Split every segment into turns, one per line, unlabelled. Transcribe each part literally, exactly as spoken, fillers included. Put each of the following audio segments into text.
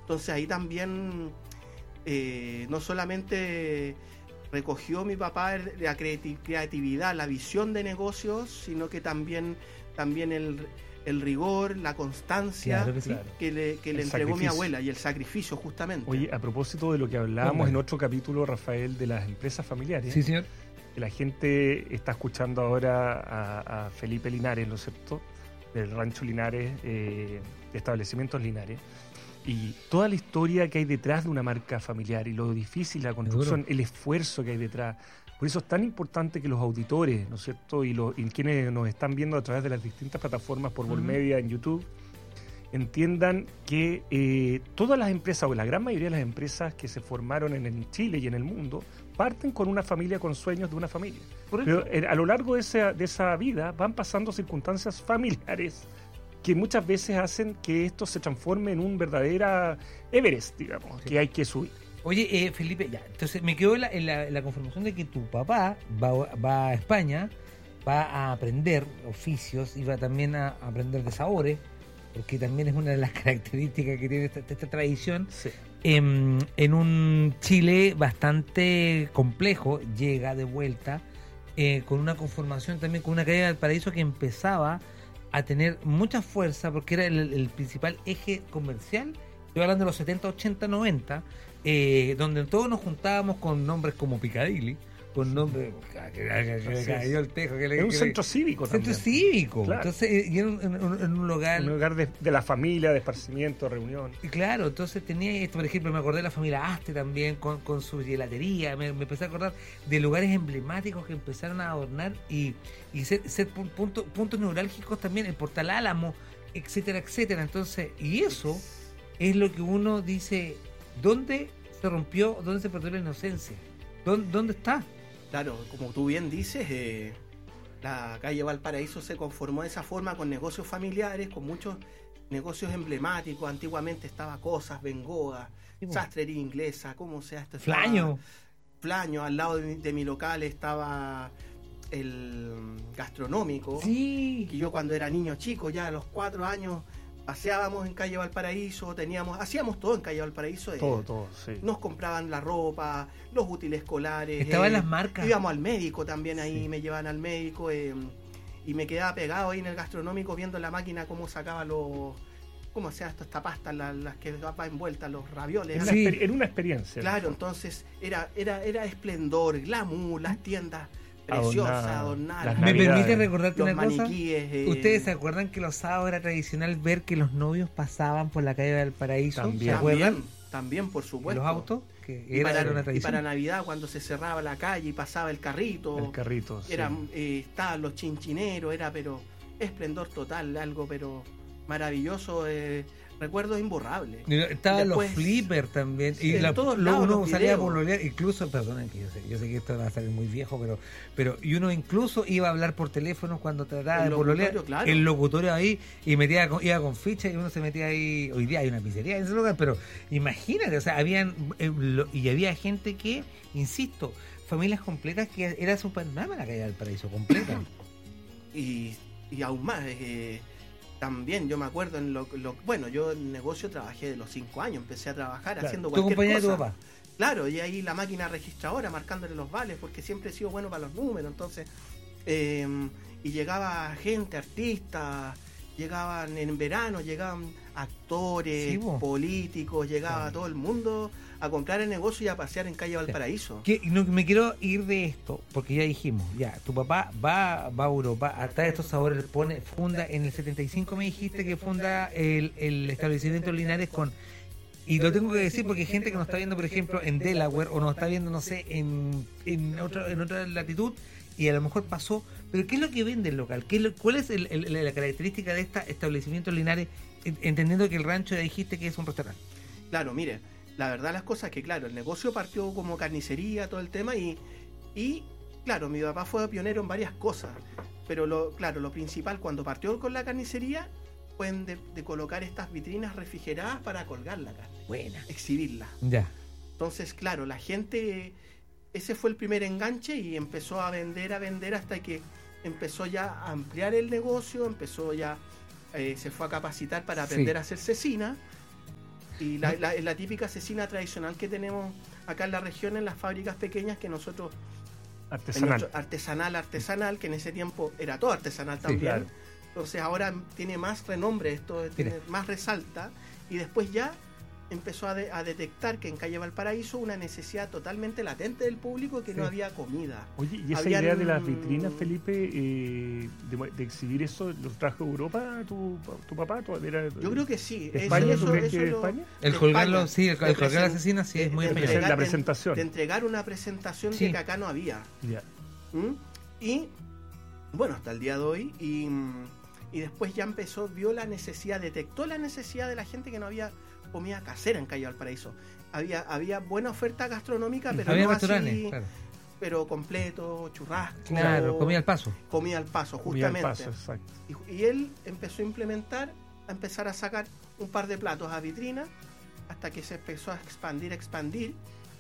Entonces ahí también eh, no solamente recogió mi papá la creatividad, la visión de negocios, sino que también, también el, el rigor, la constancia
claro que, sí.
que le, que le entregó mi abuela y el sacrificio justamente.
Oye, a propósito de lo que hablábamos oh, en otro capítulo, Rafael, de las empresas familiares.
Sí, señor.
Que la gente está escuchando ahora a, a Felipe Linares, ¿no es cierto?, del Rancho Linares, eh, de Establecimientos Linares, y toda la historia que hay detrás de una marca familiar y lo difícil, la construcción, el esfuerzo que hay detrás. Por eso es tan importante que los auditores, ¿no es cierto?, y, los, y quienes nos están viendo a través de las distintas plataformas por Volmedia, uh-huh. en YouTube, entiendan que eh, todas las empresas, o la gran mayoría de las empresas que se formaron en el Chile y en el mundo, parten con una familia, con sueños de una familia. Pero eh, a lo largo de esa, de esa vida van pasando circunstancias familiares que muchas veces hacen que esto se transforme en un verdadera Everest, digamos, sí. que hay que subir.
Oye, eh, Felipe, ya, entonces me quedó la, la, la conformación de que tu papá va, va a España, va a aprender oficios y va también a aprender de sabores, porque también es una de las características que tiene esta, esta tradición.
Sí.
En, en un Chile bastante complejo, llega de vuelta eh, con una conformación también, con una calle del paraíso que empezaba a tener mucha fuerza porque era el, el principal eje comercial. Estoy hablando de los setenta, ochenta, noventa, eh, donde todos nos juntábamos con nombres como Piccadilly, con nombres que cayó el tejo.
Es un centro cívico
centro
también.
Centro cívico.
Claro.
Entonces, y en, en, en un lugar.
Un lugar de, de la familia, de esparcimiento, de reunión.
Y claro, entonces tenía esto, por ejemplo, me acordé de la familia Aste también, con, con su gelatería. Me, me empecé a acordar de lugares emblemáticos que empezaron a adornar y, y ser, ser punto, puntos neurálgicos también, el Portal Álamo, etcétera, etcétera. Entonces, y eso es lo que uno dice, ¿dónde se rompió, dónde se perdió la inocencia? ¿Dónde, dónde está?
Claro, como tú bien dices, eh, la calle Valparaíso se conformó de esa forma con negocios familiares, con muchos negocios emblemáticos. Antiguamente estaba Cosas, Bengoa, sí, Sastrería Inglesa, ¿cómo sea esto?
Flaño.
Flaño, al lado de mi, de mi local estaba el gastronómico.
Sí.
Que yo cuando era niño chico, ya a los cuatro años, paseábamos en calle Valparaíso, teníamos, hacíamos todo en calle Valparaíso. Eh,
todo, todo, sí.
Nos compraban la ropa, los útiles escolares.
Estaban
eh,
las marcas.
Íbamos al médico también ahí,
sí.
me llevaban al médico eh, y me quedaba pegado ahí en el gastronómico viendo la máquina cómo sacaba los, cómo sea esto, esta pasta, la, las que va envuelta, los ravioles.
Era, sí. una, era una experiencia.
Claro, ¿no? Entonces era, era, era esplendor, glamour, las tiendas preciosas, adornadas.
¿Me permite recordarte una cosa?
Eh...
¿Ustedes se acuerdan que los sábados era tradicional ver que los novios pasaban por la calle del Paraíso?
También,
¿se acuerdan?
También, también, por supuesto.
¿Los autos? Que
y,
era,
para,
era una tradición.
Y para Navidad, cuando se cerraba la calle y pasaba el carrito.
El carrito,
era,
sí.
eh, estaban los chinchineros, era pero esplendor total, algo pero maravilloso. Eh, recuerdos imborrables.
Estaban después, los flippers también.
Sí,
y la,
todos
lo,
lados,
uno salía a pololear, incluso, perdonen que yo sé, yo sé que esto va a salir muy viejo, pero, pero y uno incluso iba a hablar por teléfono cuando trataba
el
de pololear.
Claro.
El locutorio ahí, y metía iba con ficha y uno se metía ahí. Hoy día hay una pizzería en ese lugar, pero imagínate, o sea, habían eh, lo, y había gente que, insisto, familias completas que era su panorama la calle del Paraíso, completa.
y, y aún más, eh, también yo me acuerdo en lo, lo bueno, yo en negocio trabajé de los cinco años, empecé a trabajar claro. haciendo cualquier cosa. ¿Tu compañía de tu papá? Claro, y ahí la máquina registradora marcándole los vales, porque siempre he sido bueno para los números, entonces eh, y llegaba gente, artistas, llegaban en verano, llegaban actores, sí, políticos, llegaba sí. todo el mundo a comprar el negocio y a pasear en calle Valparaíso.
Que, no, me quiero ir de esto, porque ya dijimos, ya, tu papá va, va a Europa, hasta estos sabores, pone, funda, en el setenta y cinco me dijiste que funda el, el establecimiento Linares con, y lo tengo que decir porque hay gente que nos está viendo, por ejemplo, en Delaware, o nos está viendo, no sé, en, en, otra, en otra latitud, y a lo mejor pasó, pero ¿qué es lo que vende el local? ¿Qué es lo, ¿Cuál es el, el, la característica de este establecimiento Linares, entendiendo que el rancho ya dijiste que es un restaurante?
Claro, mire, la verdad las cosas es que, claro, el negocio partió como carnicería, todo el tema, y, y claro, mi papá fue pionero en varias cosas, pero lo, claro, lo principal cuando partió con la carnicería fue de, de colocar estas vitrinas refrigeradas para colgar la carne.
Buena.
Exhibirla.
Ya.
Entonces, claro, la gente, ese fue el primer enganche y empezó a vender, a vender hasta que empezó ya a ampliar el negocio, empezó ya, eh, se fue a capacitar para aprender sí. a hacer cecina. Y la, la, la típica cecina tradicional que tenemos acá en la región, en las fábricas pequeñas, que nosotros...
Artesanal.
Artesanal, artesanal, que en ese tiempo era todo artesanal también. Sí, claro. Entonces ahora tiene más renombre, esto tiene más resalta. Y después ya empezó a, de, a detectar que en Calle Valparaíso una necesidad totalmente latente del público, que sí. no había comida.
Oye, ¿y esa Habían, idea de las vitrinas, Felipe, eh, de, de exhibir eso, los trajo de Europa tu, tu papá? Tu, era,
Yo creo que sí.
¿España?
Eso,
¿Tú crees
eso
que de
lo,
España?
El colgarlo, sí, el, el colgar la asesina sí es muy
español. La presentación.
De, de entregar una presentación sí. de que acá no había.
Ya.
¿Mm? Y, bueno, hasta el día de hoy, y, y después ya empezó, vio la necesidad, detectó la necesidad de la gente que no había comida casera en Calle Valparaíso. Había, había buena oferta gastronómica, pero
había
no
restaurantes,
así,
claro.
pero completo, churrasco.
Claro, comida al paso.
Comida al paso,
comida
justamente.
Al paso, exacto.
Y, y él empezó a implementar, a empezar a sacar un par de platos a vitrina, hasta que se empezó a expandir, expandir,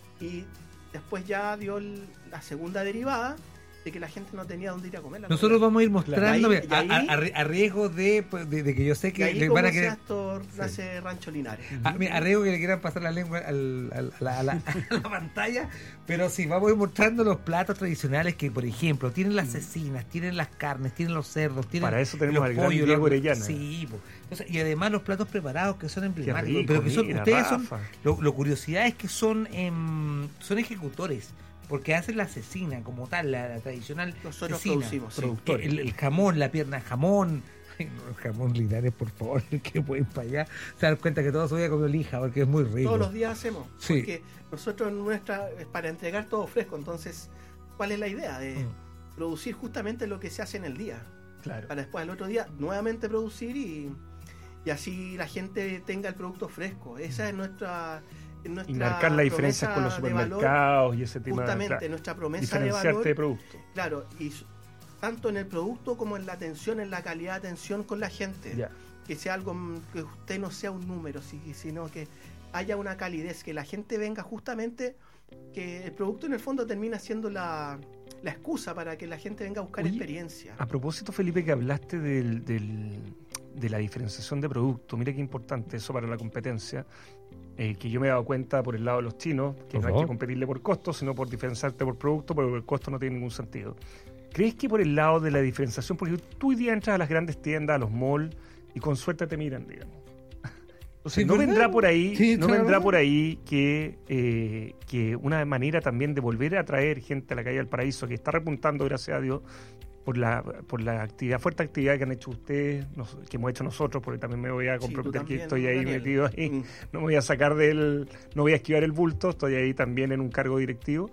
y después ya dio el, la segunda derivada, de que la gente no tenía dónde ir a comer.
Nosotros comida. Vamos a ir mostrando,
ahí,
a, a, a, a riesgo de, de, de que yo sé que
ahí
le van a querer.
Esto nace sí. Rancho Linares.
A, mira, a riesgo que le quieran pasar la lengua al, al, a, la, a, la, a la pantalla, pero sí, vamos a ir mostrando los platos tradicionales que, por ejemplo, tienen las cecinas, tienen las carnes, tienen los cerdos, tienen
Para eso tenemos
los
al gran Diego Orellana.
Sí, pues. Entonces, y además los platos preparados que son emblemáticos.
Rico,
pero que son,
mira,
ustedes
Rafa.
son, lo, lo curiosidad es que son, eh, son ejecutores. Porque hacen la cecina como tal, la, la tradicional
Nosotros
cecina.
producimos, sí.
el, el jamón, la pierna de jamón. Ay, no, el jamón Linares, por favor, que pueden para allá. Se dan cuenta que todos hoy día comió lija, porque es muy rico.
Todos los días hacemos.
Sí.
Porque nosotros nuestra es para entregar todo fresco. Entonces, ¿cuál es la idea? De mm. producir justamente lo que se hace en el día.
Claro.
Para después al otro día nuevamente producir y, y así la gente tenga el producto fresco. Esa es nuestra...
Y marcar la diferencia con los supermercados y ese tema.
Justamente,
claro,
nuestra promesa de valor.
de producto.
Claro, y tanto en el producto como en la atención, en la calidad de atención con la gente.
Yeah.
Que sea algo, que usted no sea un número, sino que haya una calidez, que la gente venga justamente, que el producto en el fondo termina siendo la, la excusa para que la gente venga a buscar Oye, experiencia.
A propósito, Felipe, que hablaste del, del, de la diferenciación de producto, mira qué importante eso para la competencia. Eh, que yo me he dado cuenta por el lado de los chinos, que no hay que competirle por costo, sino por diferenciarte por producto, porque el costo no tiene ningún sentido. ¿Crees que por el lado de la diferenciación, porque tú hoy día entras a las grandes tiendas, a los malls, y con suerte te miran, digamos? Entonces, sí, no ¿verdad? vendrá por ahí, sí, no vendrá verdad? por ahí que, eh, que una manera también de volver a atraer gente a la Calle Valparaíso, que está repuntando, gracias a Dios, por la por la actividad, fuerte actividad que han hecho ustedes, nos, que hemos hecho nosotros, porque también me voy a comprometer sí, que estoy ahí Daniel. metido ahí, mm. no me voy a sacar del, no voy a esquivar el bulto, estoy ahí también en un cargo directivo.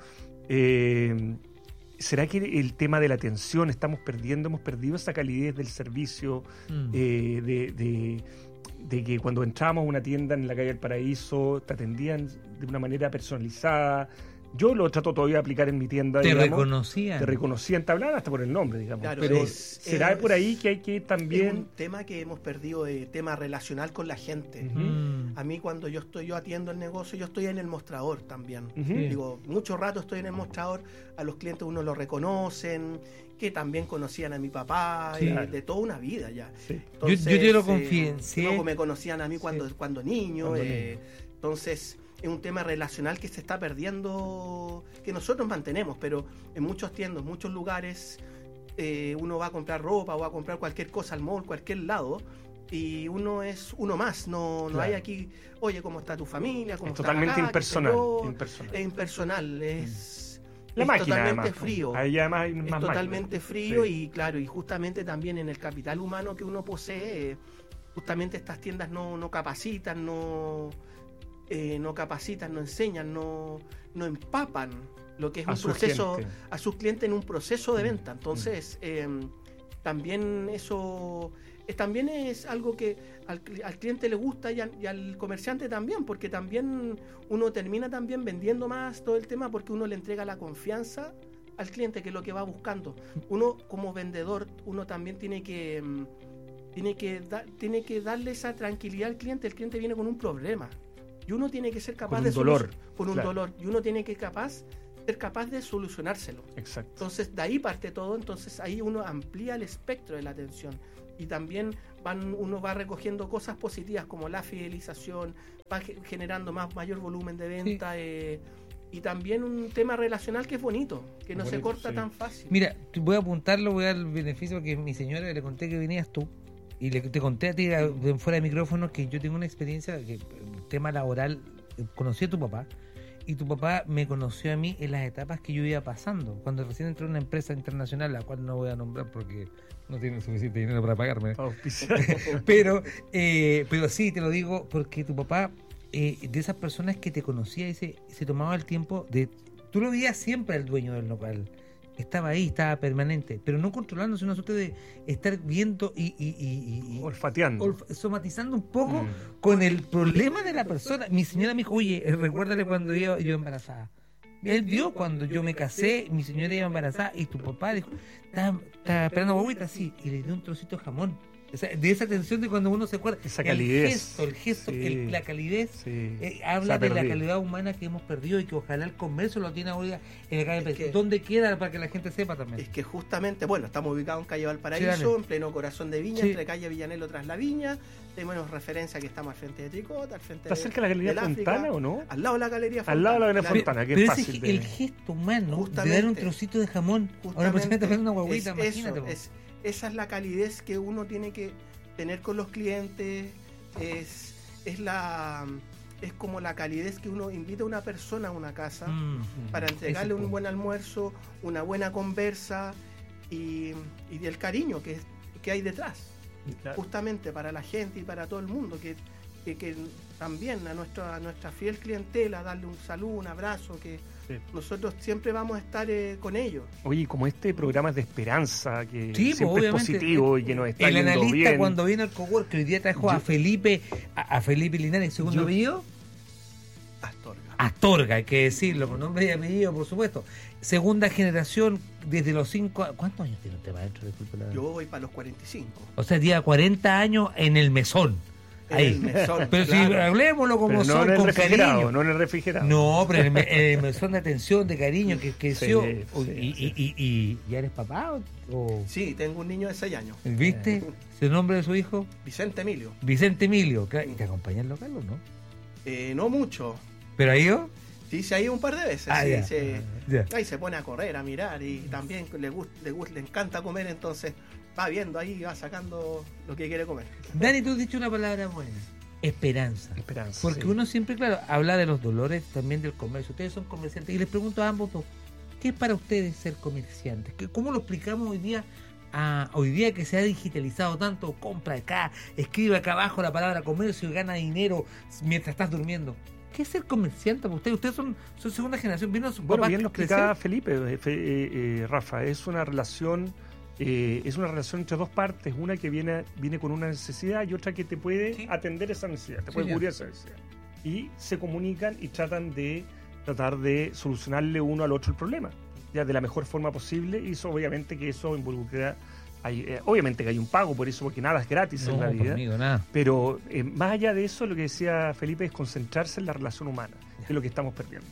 Eh, ¿Será que el tema de la atención estamos perdiendo, hemos perdido esa calidez del servicio, mm. eh, de, de, de que cuando entrábamos a una tienda en la Calle del Paraíso te atendían de una manera personalizada? Yo lo trato todavía de aplicar en mi tienda.
Te
digamos,
reconocían.
Te reconocían, te hablaban hasta por el nombre, digamos.
Claro,
pero
es,
será es, por ahí que hay que también...
Es un tema que hemos perdido, de tema relacional con la gente.
Uh-huh.
A mí cuando yo estoy yo atiendo el negocio, yo estoy en el mostrador también.
Uh-huh.
Digo, mucho rato estoy en el mostrador, a los clientes uno lo reconocen, que también conocían a mi papá,
sí,
eh,
claro.
de toda una vida ya.
Sí.
Entonces,
yo, yo te lo confieso.
Eh, me conocían a mí cuando, sí. cuando niño.
Cuando
eh,
niño.
Entonces... es un tema relacional que se está perdiendo, que nosotros mantenemos, pero en muchos tiendas, en muchos lugares, eh, uno va a comprar ropa o va a comprar cualquier cosa al mall, cualquier lado, y uno es uno más, no, no claro. hay aquí, oye, ¿cómo está tu familia? ¿Cómo
es
está
totalmente
acá?
impersonal,
impersonal. Es impersonal, es,
La
es
máquina,
totalmente
además,
frío.
Ahí además hay
es
más
totalmente
máquina.
frío
sí.
y claro, y justamente también en el capital humano que uno posee, justamente estas tiendas no, no capacitan, no... Eh, no capacitan, no enseñan, no, no empapan lo que es
a
un proceso
gente.
a sus clientes en un proceso de venta. Entonces, eh, también eso eh, también es algo que al, al cliente le gusta y, a, y al comerciante también, porque también uno termina también vendiendo más todo el tema porque uno le entrega la confianza al cliente, que es lo que va buscando. Uno como vendedor, uno también tiene que tiene que da, tiene que darle esa tranquilidad al cliente. El cliente viene con un problema. Y uno tiene que ser capaz
con
de
un dolor,
con un
claro.
dolor y uno tiene que capaz ser capaz de solucionárselo.
Exacto.
Entonces de ahí parte todo, entonces ahí uno amplía el espectro de la atención y también van, uno va recogiendo cosas positivas como la fidelización, va generando más mayor volumen de venta, sí. eh, y también un tema relacional que es bonito, que no bonito, se corta sí. tan fácil.
Mira, voy a apuntarlo, voy a dar el beneficio porque mi señora le conté que venías tú y le, te conté a ti de, fuera de micrófono que yo tengo una experiencia, que tema laboral, conocí a tu papá y tu papá me conoció a mí en las etapas que yo iba pasando, cuando recién entré a una empresa internacional, la cual no voy a nombrar porque no tienen suficiente dinero para pagarme. pero, eh, pero sí, te lo digo porque tu papá, eh, de esas personas que te conocía y se, se tomaba el tiempo de... Tú lo veías siempre al dueño del local. Estaba ahí, estaba permanente, pero no controlando, sino suerte de estar viendo y... y, y, y
olfateando.
Olf- somatizando un poco mm. con el problema de la persona. Mi señora me dijo, oye, recuérdale cuando yo, yo embarazada. Él vio cuando yo me casé, mi señora iba embarazada y tu papá dijo, estaba, estaba esperando guaguita, sí, y le dio un trocito de jamón. O sea, de esa atención de cuando uno se acuerda.
Esa calidez.
El gesto, el gesto, sí. el, la calidez, sí. eh, habla de la calidad humana que hemos perdido y que ojalá el comercio lo tiene ahora en la calle. Es que, ¿dónde queda para que la gente sepa también?
Es que justamente, bueno, estamos ubicados en calle Valparaíso, sí, en pleno corazón de Viña, sí. entre calle Villanelo tras la Viña. Tenemos referencia que estamos al frente de Tricota, al frente
¿Está de, cerca de la Galería Fontana o no?
Al lado de la Galería Fontana.
Al lado de la Galería Fontana, que es fácil.
De... El gesto humano de dar un trocito de jamón. Ahora persona está haciendo una guaguita,
es
imagínate.
Eso, es, esa es la calidez que uno tiene que tener con los clientes, es, es la es como la calidez que uno invita a una persona a una casa mm, para entregarle un buen almuerzo, una buena conversa y, y el cariño que, que hay detrás, claro. justamente para la gente y para todo el mundo, que, que, que también a nuestra, a nuestra fiel clientela darle un saludo, un abrazo, que sí. nosotros siempre vamos a estar eh, con ellos.
Oye, como este programa es de esperanza, que
sí,
siempre
pues,
es positivo y que nos está yendo bien.
El analista cuando viene al cowork, que hoy día trajo yo, a Felipe, a, a Felipe Linares, segundo apellido.
Astorga.
Astorga, hay que decirlo, con nombre y apellido, por supuesto. Segunda generación, desde los cinco... ¿Cuántos años tiene usted, maestro? Disculpe la...
Yo voy para los cuarenta y cinco.
O sea, lleva cuarenta años en el mesón. Ahí.
El mesón,
pero
claro.
si hablemoslo como
pero no
son,
en el
con
refrigerado,
cariño.
No en el refrigerado.
No, pero en el, en el mesón de atención, de cariño, que creció.
Sí, sí,
y,
sí.
Y, y, y, ¿ya eres papá? O...
Sí, tengo un niño de seis años.
¿Viste? ¿El nombre de su hijo?
Vicente Emilio.
Vicente Emilio. ¿Y te acompaña en local o no?
Eh, no mucho.
¿Pero ha ido?
Sí, se ha ido un par de veces.
Ah,
sí,
ya.
se,
Ya.
Ahí se pone a correr, a mirar y también le, gust, le, gust, le encanta comer, entonces va viendo ahí y va sacando lo que quiere comer.
Dani, tú has dicho una palabra buena. Esperanza.
Esperanza.
Porque sí. uno siempre, claro, habla de los dolores también del comercio. Ustedes son comerciantes y les pregunto a ambos, ¿qué es para ustedes ser comerciantes? ¿Cómo lo explicamos hoy día? A, hoy día que se ha digitalizado tanto, compra acá, escribe acá abajo la palabra comercio y gana dinero mientras estás durmiendo. ¿Qué es ser comerciante para ustedes? Ustedes son, son segunda generación. ¿Vieron su
bueno,
papá
bien lo explicaba
crecer?
Felipe, eh, eh, eh, Rafa, es una relación eh, es una relación entre dos partes, una que viene viene con una necesidad y otra que te puede sí. atender esa necesidad, te sí, puede cubrir esa necesidad. Y se comunican y tratan de tratar de solucionarle uno al otro el problema, ya de la mejor forma posible, y eso obviamente que eso involucra Hay, eh, obviamente que hay un pago por eso, porque nada es gratis no, en la vida.
Conmigo, nada.
Pero eh, más allá de eso, lo que decía Felipe es concentrarse en la relación humana, que es lo que estamos perdiendo.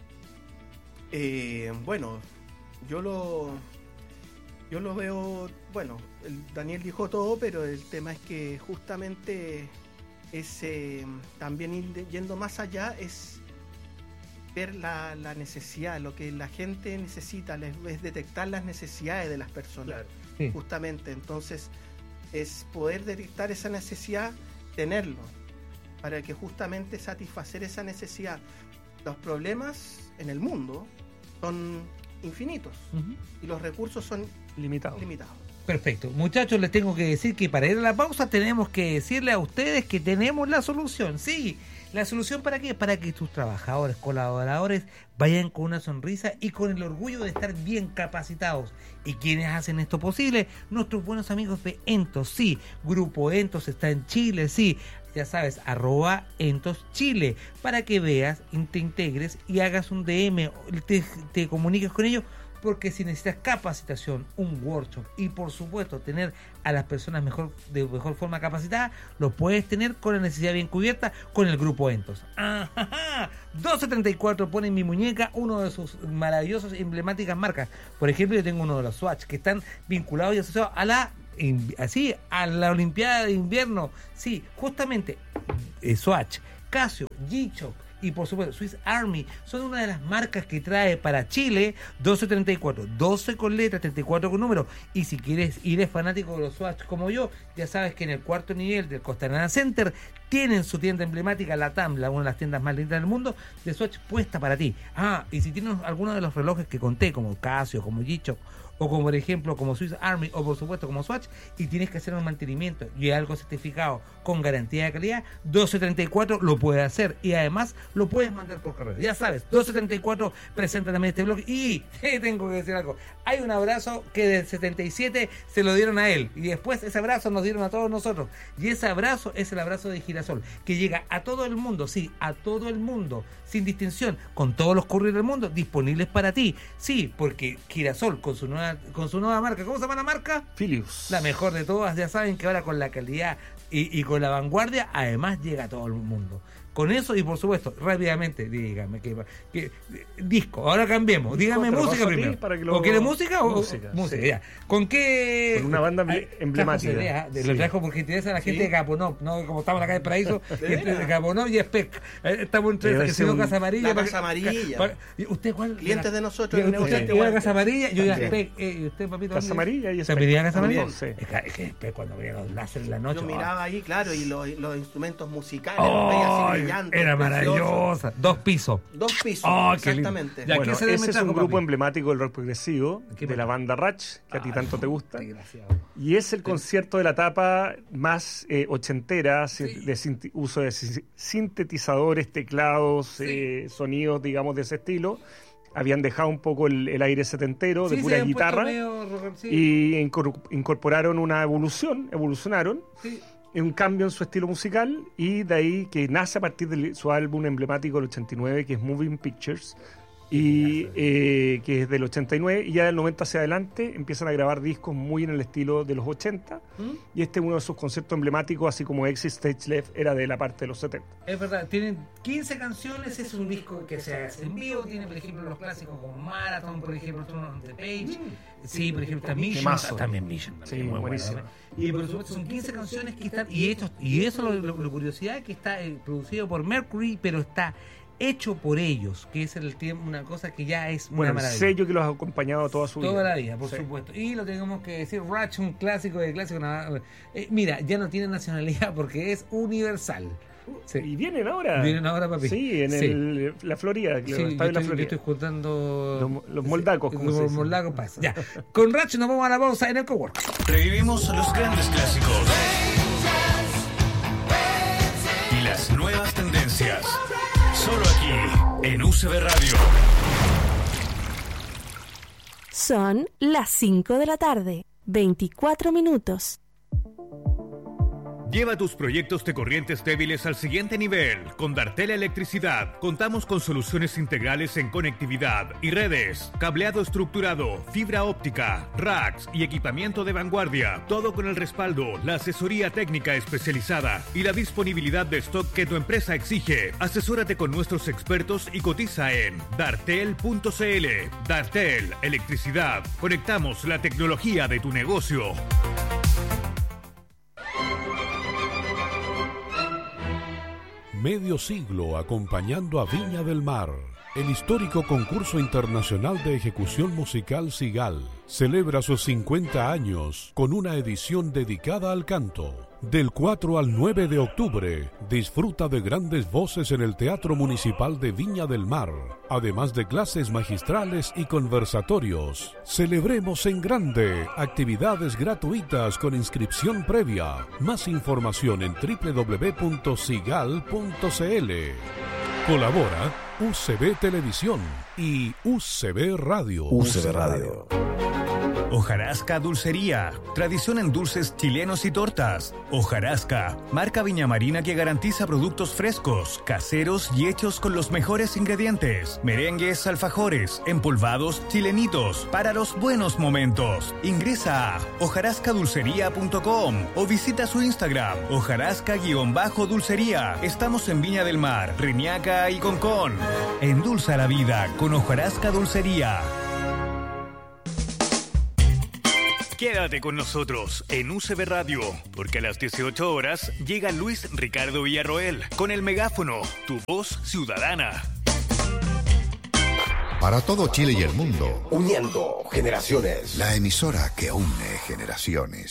Eh, bueno, yo lo yo lo veo, bueno, el Daniel dijo todo, pero el tema es que justamente es eh, también ir yendo más allá, es ver la, la necesidad, lo que la gente necesita, es detectar las necesidades de las personas. Claro. Sí. Justamente, entonces es poder detectar esa necesidad, tenerlo, para que justamente satisfacer esa necesidad. Los problemas en el mundo son infinitos uh-huh. y los recursos son limitados. limitados.
Perfecto. Muchachos, les tengo que decir que para ir a la pausa tenemos que decirle a ustedes que tenemos la solución. Sí, ¿la solución para qué? Para que tus trabajadores, colaboradores vayan con una sonrisa y con el orgullo de estar bien capacitados. ¿Y quiénes hacen esto posible? Nuestros buenos amigos de Entos, sí. Grupo Entos está en Chile, sí. Ya sabes, arroba Entos Chile, para que veas, te integres y hagas un D M, te, te comuniques con ellos, porque si necesitas capacitación, un workshop y por supuesto tener a las personas mejor de mejor forma capacitadas, lo puedes tener con la necesidad bien cubierta con el Grupo Entos. ¡Ajá! doce treinta y cuatro pone en mi muñeca uno de sus maravillosas emblemáticas marcas. Por ejemplo, yo tengo uno de los Swatch que están vinculados y asociados a la in, así, a la Olimpiada de Invierno. Sí, justamente, eh, Swatch, Casio, G-Shock y por supuesto Swiss Army son una de las marcas que trae para Chile doce treinta y cuatro, doce con letras, treinta y cuatro con números. Y si quieres ir es fanático de los Swatch como yo, ya sabes que en el cuarto nivel del Costanera Center tienen su tienda emblemática, la Tambla, una de las tiendas más lindas del mundo, de Swatch puesta para ti. Ah, y si tienes alguno de los relojes que conté, como Casio, como G-Shock, o como por ejemplo como Swiss Army, o por supuesto como Swatch, y tienes que hacer un mantenimiento y algo certificado con garantía de calidad, doce treinta y cuatro lo puedes hacer, y además lo puedes mandar por correo. Ya sabes, doce treinta y cuatro presenta también este blog. Y eh, tengo que decir algo, hay un abrazo que del setenta y siete se lo dieron a él, y después ese abrazo nos dieron a todos nosotros, y ese abrazo es el abrazo de Girasol, que llega a todo el mundo, sí, a todo el mundo, sin distinción, con todos los couriers del mundo disponibles para ti. Sí, porque Girasol con su nueva con su nueva marca, ¿cómo se llama la marca?
Philips.
La mejor de todas, ya saben que ahora con la calidad y, y con la vanguardia, además llega a todo el mundo. Con eso y por supuesto, rápidamente, dígame que, que disco, ahora cambiemos, dígame música primero. Lo... ¿O quiere música o música? Música, sí. Ya. ¿Con qué?
Con una banda Ay, emblemática.
Idea, de, sí. Lo trajo porque interesa a la gente sí. de Caponop, ¿no? Como estamos en la calle Paraíso, entre de Caponop y Spec. Estamos entre el señor Casa Amarilla.
La Casa Amarilla. Para,
¿Usted cuál?
Clientes de nosotros.
Usted iba a Casa Amarilla, yo iba a Spec. Eh, ¿Usted, papito?
Casa Amarilla y
Spec. ¿Se pedía Casa Amarilla? Es que Spec cuando veía los láser en la noche.
Yo miraba ahí, claro, y los instrumentos musicales, los veía así brillantes.
Era maravilloso. Dos pisos.
Dos pisos,
oh,
exactamente.
Ya, bueno, ese es un grupo emblemático del rock progresivo, de la banda Rush, que a ti tanto te gusta. Y es el concierto de la etapa más eh, ochentera, sí. de sinti- uso de sintetizadores, teclados, sí. eh, sonidos, digamos, de ese estilo. Habían dejado un poco el, el aire setentero, sí, de pura guitarra, medio, sí. y incor- incorporaron una evolución, evolucionaron. Sí. Un cambio en su estilo musical, y de ahí que nace a partir de su álbum emblemático del ochenta y nueve, que es Moving Pictures, y eh, que es del ochenta y nueve, y ya del noventa hacia adelante empiezan a grabar discos muy en el estilo de los ochenta, ¿Mm? y este es uno de sus conciertos emblemáticos, así como Exit Stage Left era de la parte de los setenta.
Es verdad, tienen quince canciones, es un disco que se hace en vivo, tiene por ejemplo los clásicos como Marathon, por ejemplo, Turn on the Page, mm. sí, por ejemplo, también Mission, también Mission,
sí, muy buenísimo.
Buena, ¿no? Y por supuesto son quince canciones que están, y, estos, y eso lo, lo, lo curiosidad es que está eh, producido por Mercury, pero está hecho por ellos, que es el tiempo, una cosa que ya es
bueno,
una maravilla.
El sello que los ha acompañado toda su
toda
vida.
Toda la vida, por sí. supuesto. Y lo tenemos que decir, Rush, un clásico de clásico. Eh, mira, ya no tiene nacionalidad porque es universal.
Sí. Y vienen ahora.
Vienen ahora, papi.
Sí, en
sí.
El, la Florida.
Sí, yo,
está en la
estoy,
Florida.
yo estoy juntando...
Los, los moldacos, como
los
se dice.
Los moldacos pasa. Ya. Con Rush nos vamos a la pausa en el Cowork.
Revivimos los grandes clásicos y las nuevas tendencias. Solo aquí, en U C B Radio.
Son las cinco de la tarde, veinticuatro minutos.
Lleva tus proyectos de corrientes débiles al siguiente nivel. Con Dartel Electricidad contamos con soluciones integrales en conectividad y redes, cableado estructurado, fibra óptica, racks y equipamiento de vanguardia. Todo con el respaldo, la asesoría técnica especializada y la disponibilidad de stock que tu empresa exige. Asesórate con nuestros expertos y cotiza en dartel punto c l. Dartel Electricidad. Conectamos la tecnología de tu negocio.
Medio siglo acompañando a Viña del Mar. El histórico concurso internacional de ejecución musical Sigal celebra sus cincuenta años con una edición dedicada al canto. Del cuatro al nueve de octubre, disfruta de grandes voces en el Teatro Municipal de Viña del Mar, además de clases magistrales y conversatorios. Celebremos en grande, actividades gratuitas con inscripción previa. Más información en doble u doble u doble u punto sigal punto c l. Colabora U C B Televisión y U C B Radio.
U C B Radio.
Hojarasca Dulcería, tradición en dulces chilenos y tortas. Hojarasca, marca Viña Marina que garantiza productos frescos, caseros y hechos con los mejores ingredientes. Merengues, alfajores, empolvados, chilenitos, para los buenos momentos. Ingresa a hojarasca dulcería punto com o visita su Instagram, hojarasca-dulcería. Estamos en Viña del Mar, Reñaca y Concón. Endulza la vida con Hojarasca Dulcería.
Quédate con nosotros en U C B Radio, porque a las dieciocho horas llega Luis Ricardo Villarroel con el megáfono, tu voz ciudadana.
Para todo Chile y el mundo,
uniendo generaciones.
La emisora que une generaciones.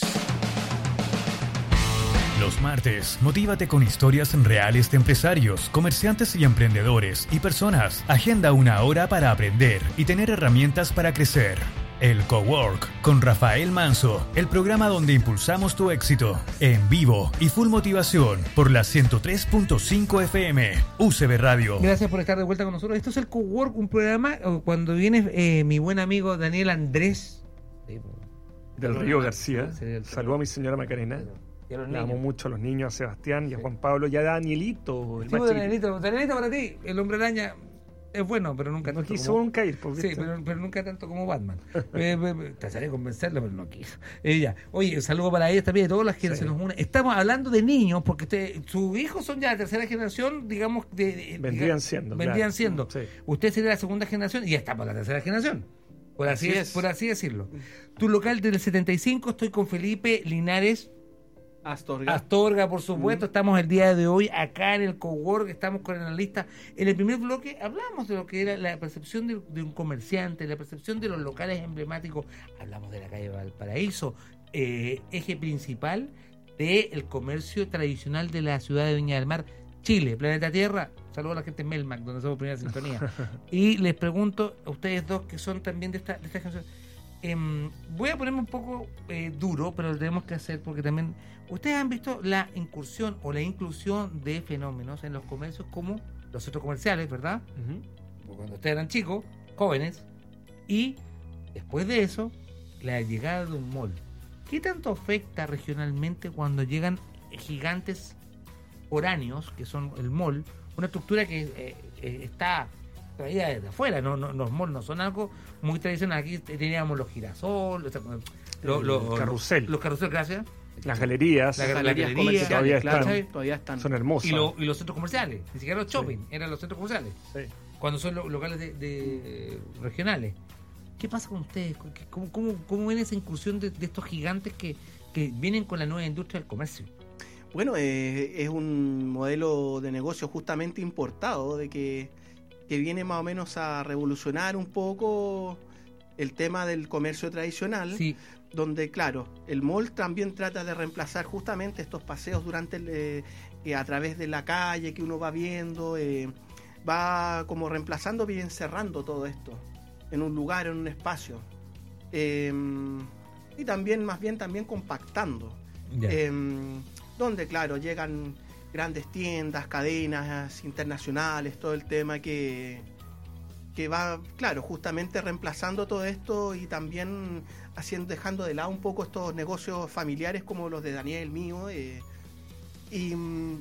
Los martes, motívate con historias reales de empresarios, comerciantes y emprendedores y personas. Agenda una hora para aprender y tener herramientas para crecer. El Cowork con Rafael Manso, el programa donde impulsamos tu éxito. En vivo y full motivación por la ciento tres punto cinco F M, U C B Radio.
Gracias por estar de vuelta con nosotros. Esto es el Cowork, un programa cuando viene eh, mi buen amigo Daniel Andrés
del Río García. Saludo a mi señora Macarena. Le amo mucho a los niños, a Sebastián y a Juan Pablo y a Danielito. El
sí, Danielito, Danielito para ti, el hombre araña. Es bueno, pero nunca
no
tanto
quiso
como...
nunca ir. Porque
sí, pero, pero nunca tanto como Batman. eh, trataré de convencerlo, pero no quiso. Ella, oye, un saludo para ella también, de todas las que sí. se nos unen. Estamos hablando de niños, porque usted, sus hijos son ya la tercera generación, digamos, de, de
vendrían siendo.
Vendrían
claro.
siendo. Sí. Usted sería la segunda generación y ya estamos en la tercera generación. Por así, así es, por así decirlo. Tu local del setenta y cinco, estoy con Felipe Linares.
Astorga.
Astorga, por supuesto. Mm. Estamos el día de hoy acá en el Cowork, estamos con el analista. En el primer bloque hablamos de lo que era la percepción de, de un comerciante, la percepción de los locales emblemáticos. Hablamos de la calle Valparaíso, eh, eje principal del comercio tradicional de la ciudad de Viña del Mar, Chile, planeta Tierra. Saludos a la gente en Melmac, donde somos primera sintonía. Y les pregunto a ustedes dos, que son también de esta, de esta canción. Eh, voy a ponerme un poco eh, duro, pero lo tenemos que hacer porque también ustedes han visto la incursión o la inclusión de fenómenos en los comercios como los centros comerciales, ¿verdad? Uh-huh. Cuando ustedes eran chicos, jóvenes, y después de eso, la llegada de un mall. ¿Qué tanto afecta regionalmente cuando llegan gigantes foráneos, que son el mall, una estructura que eh, eh, está traída desde afuera? No, no, los malls no son algo muy tradicional. Aquí teníamos los girasoles, o sea, los, los
carrusel,
los carrusel, gracias,
las galerías,
las
galerías,
galerías
comerciales,
todavía,
claro,
están,
todavía están,
son hermosas,
y, lo, y los centros comerciales, ni siquiera los shopping, sí. eran los centros comerciales,
sí.
cuando son lo, locales de, de regionales. ¿Qué pasa con ustedes? ¿Cómo, cómo, cómo ven esa incursión de, de estos gigantes que, que vienen con la nueva industria del comercio?
Bueno, eh, es un modelo de negocio justamente importado, de que que viene más o menos a revolucionar un poco el tema del comercio tradicional,
sí.
donde, claro, el mall también trata de reemplazar justamente estos paseos durante el, eh, eh, a través de la calle que uno va viendo, eh, va como reemplazando y encerrando todo esto en un lugar, en un espacio, eh, y también, más bien, también compactando,
yeah.
eh, donde, claro, llegan grandes tiendas, cadenas internacionales, todo el tema que, que va, claro, justamente reemplazando todo esto y también haciendo, dejando de lado un poco estos negocios familiares como los de Daniel, mío. Eh, y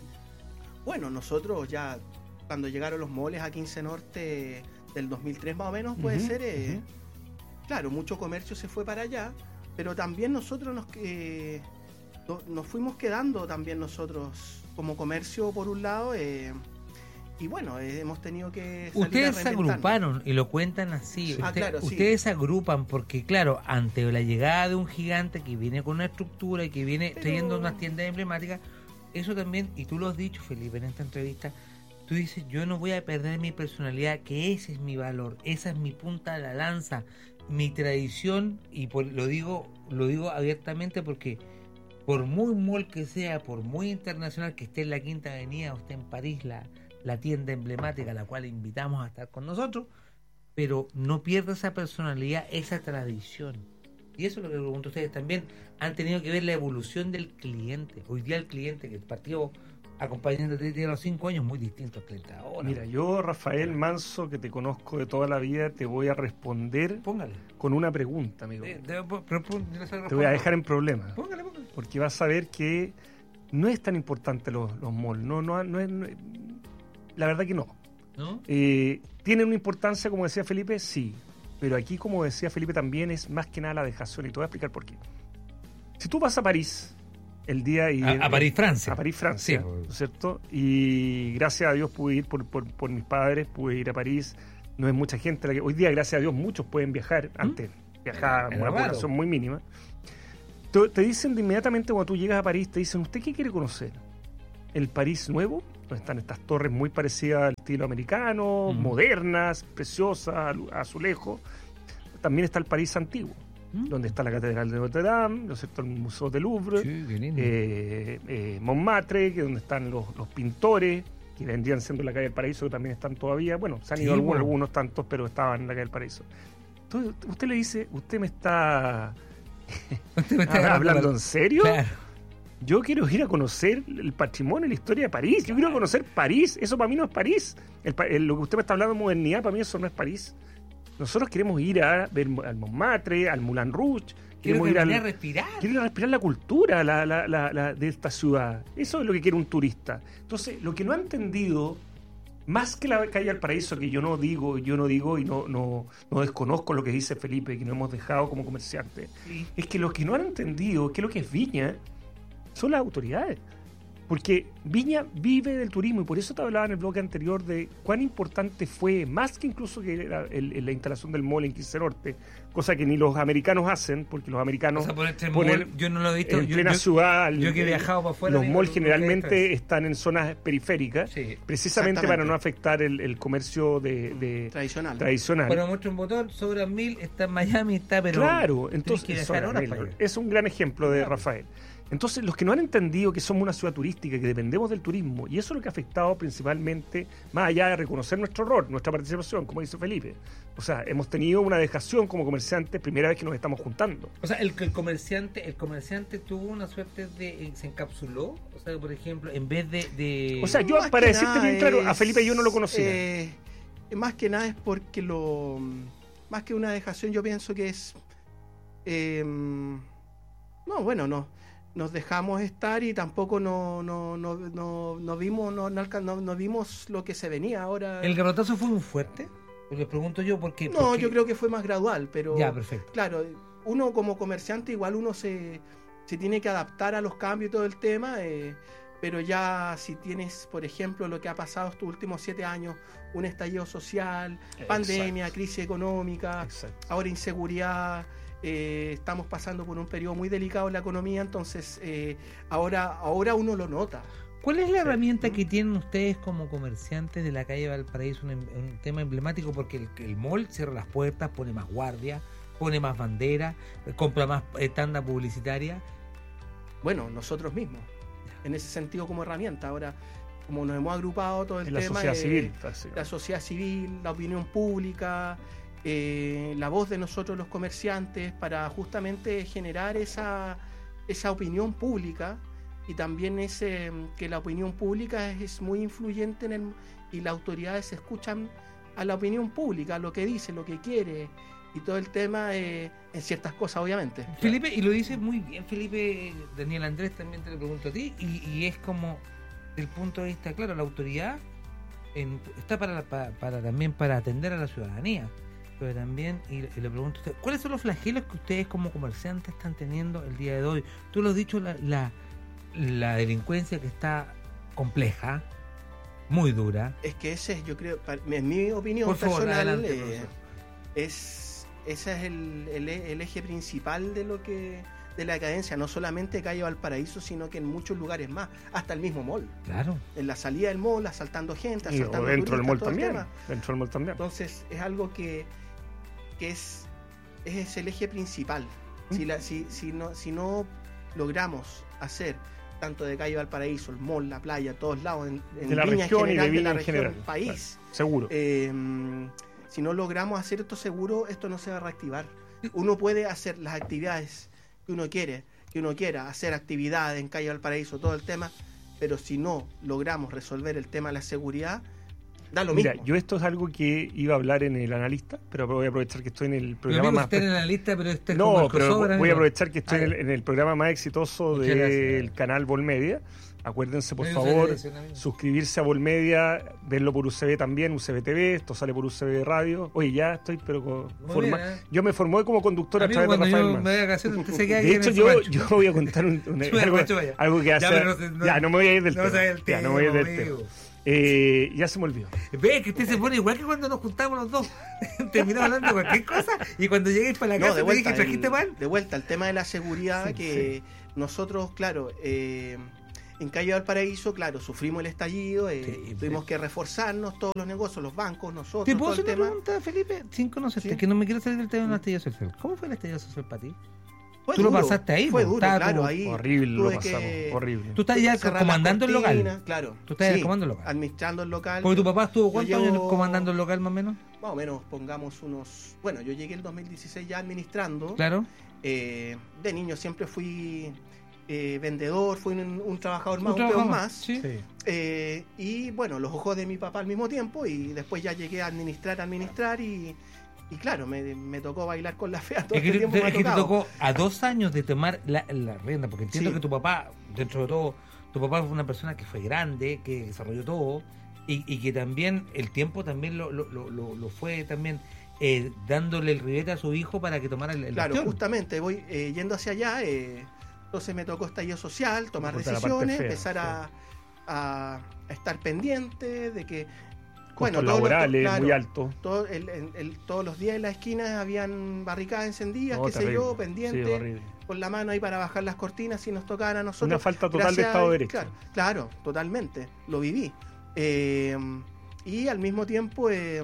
bueno, nosotros ya, cuando llegaron los moles a quince Norte del dos mil tres más o menos, puede uh-huh, ser, eh, uh-huh. claro, mucho comercio se fue para allá, pero también nosotros nos, eh, nos fuimos quedando también nosotros como comercio por un lado, eh, y bueno, eh, hemos tenido que salir
ustedes se agruparon y lo cuentan así.
Sí. Ah,
Usted,
claro, sí.
Ustedes se agrupan porque, claro, ante la llegada de un gigante que viene con una estructura y que viene Pero... trayendo unas tiendas emblemáticas, eso también, y tú lo has dicho, Felipe, en esta entrevista, tú dices, yo no voy a perder mi personalidad, que ese es mi valor, esa es mi punta de la lanza, mi tradición, y por, lo digo lo digo abiertamente porque por muy mall que sea, por muy internacional que esté en la Quinta Avenida o esté en París, la, la tienda emblemática a la cual invitamos a estar con nosotros, pero no pierda esa personalidad, esa tradición. Y eso es lo que pregunto a ustedes también. Han tenido que ver la evolución del cliente. Hoy día el cliente que partió acompañándote de los cinco años muy distinto al cliente ahora.
Mira, yo, Rafael Manso, que te conozco de toda la vida, te voy a responder
póngale.
con una pregunta, amigo.
De, de, pero, pero,
te voy a dejar en problemas.
Póngale, póngale.
Porque vas a ver que no es tan importante los, los malls. No, no, no es, no, la verdad que no.
¿No?
Eh, ¿Tienen una importancia, como decía Felipe? Sí. Pero aquí, como decía Felipe, también es más que nada la dejación. Y te voy a explicar por qué. Si tú vas a París el día... Y,
a, a París, Francia.
A París, Francia,
sí.
¿no es cierto? Y gracias a Dios pude ir por, por, por mis padres, pude ir a París. No es mucha gente la que... Hoy día, gracias a Dios, muchos pueden viajar. Antes ¿Mm? viajaba una población muy mínima. te, te dicen de inmediatamente cuando tú llegas a París, te dicen, ¿usted qué quiere conocer? ¿El París nuevo? Donde están estas torres muy parecidas al estilo americano, mm. modernas, preciosas, azulejos. También está el París antiguo, mm. donde está la Catedral de Notre Dame, ¿no es cierto? El Museo del Louvre, sí, eh, eh, Montmartre, que es donde están los, los pintores, que vendrían siendo la calle del Paraíso, que también están todavía. Bueno, se han ido sí, algunos, bueno. algunos tantos, pero estaban en la calle del Paraíso. Entonces, usted le dice, ¿usted me está, ¿Usted me está hablando en serio? Claro. Yo quiero ir a conocer el patrimonio y la historia de París. Yo quiero conocer París. Eso para mí no es París. El, el, lo que usted me está hablando de modernidad, para mí eso no es París. Nosotros queremos ir a ver al Montmartre, al Moulin Rouge.
Queremos ir
al,
a respirar.
Quiero ir a respirar la cultura la, la, la, la, de esta ciudad. Eso es lo que quiere un turista. Entonces, lo que no ha entendido, más que la calle al Paraíso, que yo no digo, yo no digo y no, no, no desconozco lo que dice Felipe, que nos hemos dejado como comerciantes, sí. es que lo que no han entendido, que lo que es Viña, son las autoridades. Porque Viña vive del turismo y por eso te hablaba en el bloque anterior de cuán importante fue, más que incluso que la, el, la instalación del mall en quince Norte, cosa que ni los americanos hacen, porque los americanos
o sea, por este ponen mall, yo no lo he visto,
en
yo,
plena
yo,
ciudad.
Yo que he viajado para afuera.
Los malls generalmente están en zonas periféricas, sí, precisamente para no afectar el, el comercio de, de
tradicional.
tradicional.
Pero muestra un botón, sobra mil, está en Miami, está, pero
claro, entonces horas, es un gran ejemplo de claro. Rafael. Entonces, los que no han entendido que somos una ciudad turística, que dependemos del turismo, y eso es lo que ha afectado principalmente, más allá de reconocer nuestro error, nuestra participación, como dice Felipe. O sea, hemos tenido una dejación como comerciantes, primera vez que nos estamos juntando.
O sea, el, el comerciante el comerciante tuvo una suerte de... se encapsuló, o sea, por ejemplo, en vez de... de...
O sea, yo, no, para decirte bien claro, a Felipe yo no lo conocía.
Eh, más que nada es porque lo... Más que una dejación, yo pienso que es... Eh, no, bueno, no... Nos dejamos estar y tampoco no no no no, no vimos no, no, no vimos lo que se venía ahora.
¿El garrotazo fue muy fuerte? Les pregunto yo porque...
No,
porque...
yo creo que fue más gradual, pero...
Ya, perfecto.
Claro, uno como comerciante igual uno se, se tiene que adaptar a los cambios y todo el tema, eh, pero ya si tienes, por ejemplo, lo que ha pasado estos últimos siete años, un estallido social, Exacto. pandemia, crisis económica, Exacto. ahora inseguridad... Eh, estamos pasando por un periodo muy delicado en la economía, entonces eh, ahora, ahora uno lo nota.
¿Cuál es la sí. herramienta que tienen ustedes como comerciantes de la calle Valparaíso? Un, un tema emblemático porque el, el mall cierra las puertas, pone más guardia, pone más bandera, compra más eh, tanda publicitaria.
Bueno, nosotros mismos, en ese sentido como herramienta. Ahora, como nos hemos agrupado todo el
en
tema,
la sociedad
eh,
civil,
la sociedad civil, la opinión pública, Eh, la voz de nosotros los comerciantes para justamente generar esa, esa opinión pública y también ese que la opinión pública es, es muy influyente en el, y las autoridades escuchan a la opinión pública, lo que dice, lo que quiere y todo el tema eh, en ciertas cosas obviamente.
Felipe, y lo dice muy bien Felipe, Daniel Andrés también te lo pregunto a ti y, y es como del punto de vista, claro, la autoridad en, está para, para, para también para atender a la ciudadanía. Pero también, y, y le pregunto a usted, ¿cuáles son los flagelos que ustedes como comerciantes están teniendo el día de hoy? Tú lo has dicho, la, la, la delincuencia que está compleja, muy dura.
Es que ese es, yo creo, en mi opinión
Por favor,
personal,
adelante,
eh, es ese es el, el, el eje principal de lo que de la decadencia, no solamente calle Valparaíso, sino que en muchos lugares más, hasta el mismo mall.
Claro.
En la salida del mall, asaltando gente, asaltando
y, dentro
turistas,
del mall
todo
también.
El tema.
Dentro del mall también.
Entonces, es algo que que es, es el eje principal. ¿Mm? Si, la, si, si, no, si no logramos hacer tanto de calle Valparaíso, el mall, la playa, todos lados, en, en
de la
Viña
región
general,
y de Viña
de la
en
región,
general,
país,
claro, seguro.
Eh, si no logramos hacer esto seguro, esto no se va a reactivar. Uno puede hacer las actividades que uno quiere, que uno quiera, hacer actividades en calle Valparaíso, todo el tema, pero si no logramos resolver el tema de la seguridad, da lo
Mira,
mismo.
yo esto es algo que iba a hablar en el analista, pero voy a aprovechar que estoy en el programa
pero
más...
Usted en el analista, pero este es
no,
como el
pero
crossover,
voy a
¿no?
aprovechar que estoy
ah,
en, el, en el programa más exitoso del canal Volmedia. Acuérdense, por favor, suscribirse a Volmedia, verlo por U C B también, U C B T V, esto sale por U C B Radio. Oye, ya estoy, pero con forma... bien, ¿eh? Yo me formé como conductor Amigo, a través de Rafael
me voy a casar, usted se queda
de hecho, yo, yo voy a contar un, un, algo,
macho,
algo que hacer...
No, no,
ya, no me voy a ir del
no
tema.
El tema
ya, no me voy a ir del
amigo.
tema. Eh, ya se me olvidó.
Ve que usted se pone igual que cuando nos juntamos los dos. Terminamos hablando de cualquier cosa y cuando lleguéis para la
no,
casa
de vuelta,
te dije, ¿trajiste pan?
De vuelta, el tema de la seguridad, sí, que sí. nosotros, claro, eh, en Calle Valparaíso, claro, sufrimos el estallido, eh, sí, tuvimos sí. que reforzarnos todos los negocios, los bancos, nosotros.
¿Te puedo
todo
hacer
el
una
tema?
pregunta, Felipe? Sin conocerte, ¿sí? que no me quiero salir del tema de un estallido social. ¿Cómo fue el estallido social para ti?
Fue
Tú
duro,
lo pasaste ahí,
fue
¿no?
duro, claro, como... ahí
horrible lo pasamos,
que...
horrible.
Tú estás ya comandando el local.
Claro.
Tú estás
sí,
comandando el local.
Administrando el local.
Porque tu papá estuvo cuántos
llevo...
años comandando el local más o menos.
Más o menos, pongamos unos. Bueno, yo llegué el dos mil dieciséis ya administrando.
Claro.
Eh, de niño siempre fui eh, vendedor, fui un, un trabajador más, un, un
trabajador
peón más.
Sí. Sí.
Eh, y bueno, los ojos de mi papá al mismo tiempo. Y después ya llegué a administrar, administrar y. Y claro, me, me tocó bailar con la fea todo
es que,
este tiempo.
Es
me ha
que te
tocado.
tocó a dos años de tomar la, la rienda, porque entiendo
sí.
que tu papá, dentro de todo, tu papá fue una persona que fue grande, que desarrolló todo, y, y que también el tiempo también lo, lo, lo, lo fue también eh, dándole el ribete a su hijo para que tomara el, el
Claro,
bastión.
Justamente, voy eh, yendo hacia allá, eh, entonces me tocó estallido social, tomar decisiones, fea, empezar a, a, a estar pendiente de que
Bueno, laborales,
los, claro,
muy altos.
Todo el, el, el, todos los días en la esquina habían barricadas encendidas,
no,
qué
terrible.
sé yo, pendientes,
sí,
con la mano ahí para bajar las cortinas si nos tocaban a nosotros.
Una falta total
Gracias
de Estado
a,
de Derecho.
Claro, claro, totalmente, lo viví. Eh, y al mismo tiempo, eh,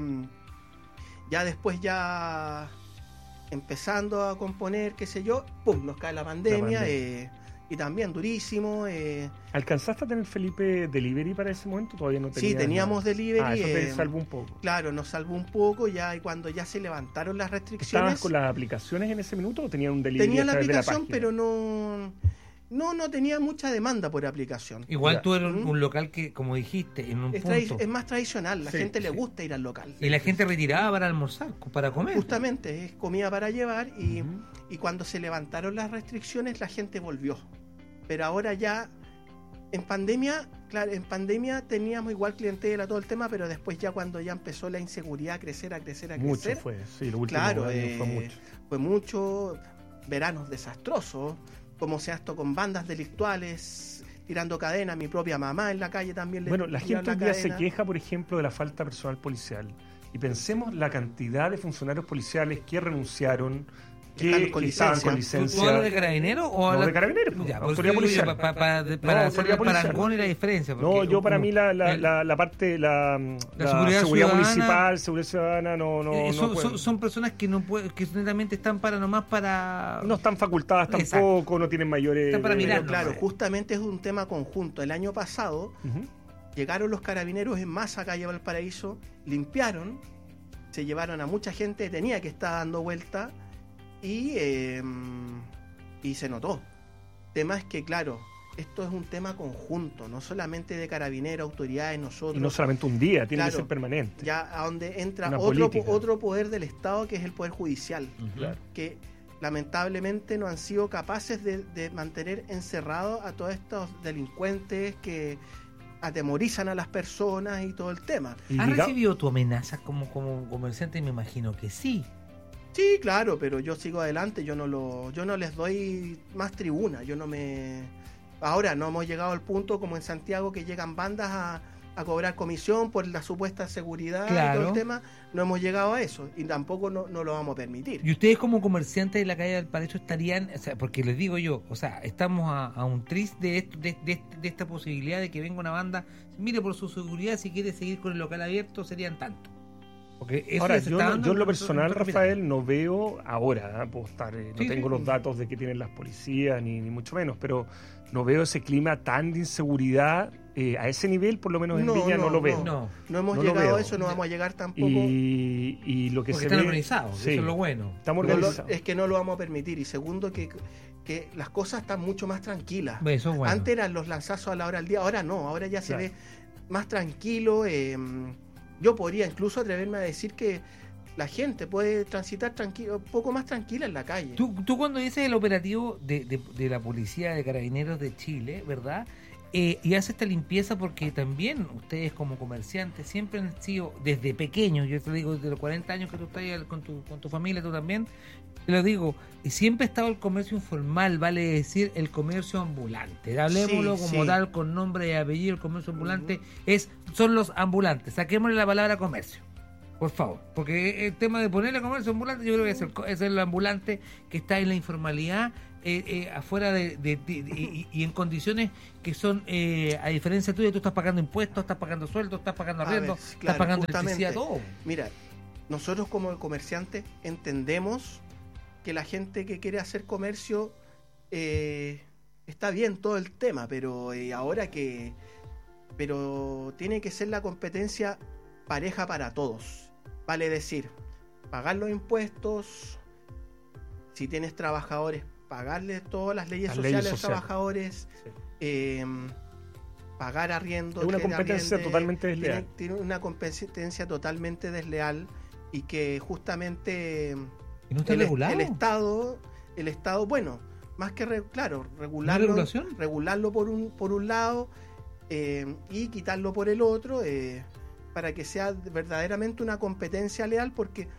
ya después ya empezando a componer, qué sé yo, pum, nos cae la pandemia. La pandemia. Eh, Y también durísimo. Eh...
¿Alcanzaste a tener, Felipe, delivery para ese momento? Todavía no tenías.
Sí, teníamos nada. delivery.
Ah, eso te
eh,
salvó un poco.
Claro, nos salvó un poco ya y cuando ya se levantaron las restricciones.
¿Estabas con las aplicaciones en ese minuto o tenían un delivery?
Tenía
a
la aplicación,
la
pero no, no, no tenía mucha demanda por aplicación.
Igual
ya.
tú eres un, un local que, como dijiste, en un
es,
punto.
es más tradicional, la sí, gente sí. le gusta ir al local.
Y la gente retiraba para almorzar, para comer.
Justamente, es comida para llevar y, uh-huh. y cuando se levantaron las restricciones la gente volvió. Pero ahora ya, en pandemia, claro, en pandemia teníamos igual clientela, todo el tema, pero después ya cuando ya empezó la inseguridad a crecer, a crecer, a crecer.
Mucho fue, sí, lo último
claro,
año
eh,
fue mucho.
Fue mucho, veranos desastrosos, como se ha esto con bandas delictuales, tirando cadenas, mi propia mamá en la calle también le
Bueno, la gente hoy día se
cadena.
queja, por ejemplo, de la falta de personal policial. Y pensemos la cantidad de funcionarios policiales que renunciaron, que,
con
que
licencia.
estaban con licencia.
¿Tú hablas de carabineros o
no,
la...
de carabineros?
Ya,
autoridad policial.
Para, para, para, para
no,
hacer el parangón y la diferencia.
No, yo para
como,
mí la, la,
el,
la, la parte, la,
la,
la
seguridad,
seguridad
ciudadana,
municipal, seguridad ciudadana, no, no,
eh, son,
no
son, son personas que no pueden, que netamente están para nomás para...
No están facultadas tampoco, Exacto. no tienen mayores...
Están para mirar,
pero, claro, justamente es un tema conjunto. El año pasado uh-huh. llegaron los carabineros en masa a Calle Valparaíso, limpiaron, se llevaron a mucha gente, tenía que estar dando vuelta y, eh, y se notó. El tema es que, claro, esto es un tema conjunto, no solamente de carabineros, autoridades, nosotros.
Y no solamente un día, tiene
claro,
que ser permanente.
Ya a donde entra
Una
otro,
política.
otro poder del Estado, que es el poder judicial,
uh-huh. claro.
que lamentablemente no han sido capaces de, de mantener encerrados a todos estos delincuentes que atemorizan a las personas y todo el tema.
¿Has recibido tu amenaza como, como comerciante? Me imagino que sí.
Sí, claro, pero yo sigo adelante, yo no lo, yo no les doy más tribuna, yo no me... Ahora no hemos llegado al punto como en Santiago que llegan bandas a, a cobrar comisión por la supuesta seguridad
claro.
y todo el tema, no hemos llegado a eso y tampoco no, no lo vamos a permitir.
¿Y ustedes como comerciantes de la calle Valparaíso estarían, o sea, porque les digo yo, o sea, estamos a, a un tris de, esto, de, de, de esta posibilidad de que venga una banda, mire por su seguridad, si quiere seguir con el local abierto serían tantos? Eso
ahora, yo, no, yo en lo personal, Rafael, no veo ahora, ¿eh? Puedo estar, eh, no sí, tengo sí. los datos de que tienen las policías, ni, ni mucho menos, pero no veo ese clima tan de inseguridad, eh, a ese nivel, por lo menos en
no,
Viña, no, no lo veo.
No, no hemos no llegado a eso, no vamos a llegar tampoco.
Y, y lo que
Porque
se
están
ve,
organizados,
sí,
eso es lo bueno.
Estamos
no
organizados.
Lo, es que no lo vamos a permitir. Y segundo, que, que las cosas están mucho más tranquilas.
Eso es bueno.
Antes eran los lanzazos a la hora del día, ahora no, ahora ya se claro. ve más tranquilo. Eh, yo podría incluso atreverme a decir que la gente puede transitar tranquilo, un poco más tranquila en la calle.
Tú, tú cuando dices el operativo de, de, de la policía de Carabineros de Chile, ¿verdad? eh, y hace esta limpieza porque también ustedes como comerciantes siempre han sido, desde pequeños, yo te digo, desde los cuarenta años que tú estás ahí con tu, con tu familia, tú también, te lo digo, y siempre ha estado el comercio informal, vale decir, el comercio ambulante. Hablemoslo sí, como sí. tal, con nombre y apellido, el comercio ambulante uh-huh. es son los ambulantes. Saquémosle la palabra comercio, por favor, porque el tema de ponerle comercio ambulante, yo creo que es el, es el ambulante que está en la informalidad, eh, eh, afuera de, de, de, de y, y en condiciones que son, eh, a diferencia tuya, tú estás pagando impuestos, estás pagando sueldos, estás pagando arriendo, ver, claro, estás pagando electricidad, todo.
Mira, nosotros como comerciantes entendemos que la gente que quiere hacer comercio eh, está bien todo el tema, pero eh, ahora que pero tiene que ser la competencia pareja para todos, vale decir, pagar los impuestos, si tienes trabajadores, pagarle todas las leyes las sociales a los trabajadores, sí. eh, pagar arriendo.
Es una competencia arriende, totalmente desleal.
Tiene, tiene una competencia totalmente desleal y que justamente
¿Y no está
el,
regulado?
el Estado, el Estado, bueno, más que re, claro, regularlo, regularlo por un por un lado eh, y quitarlo por el otro, eh, para que sea verdaderamente una competencia leal, porque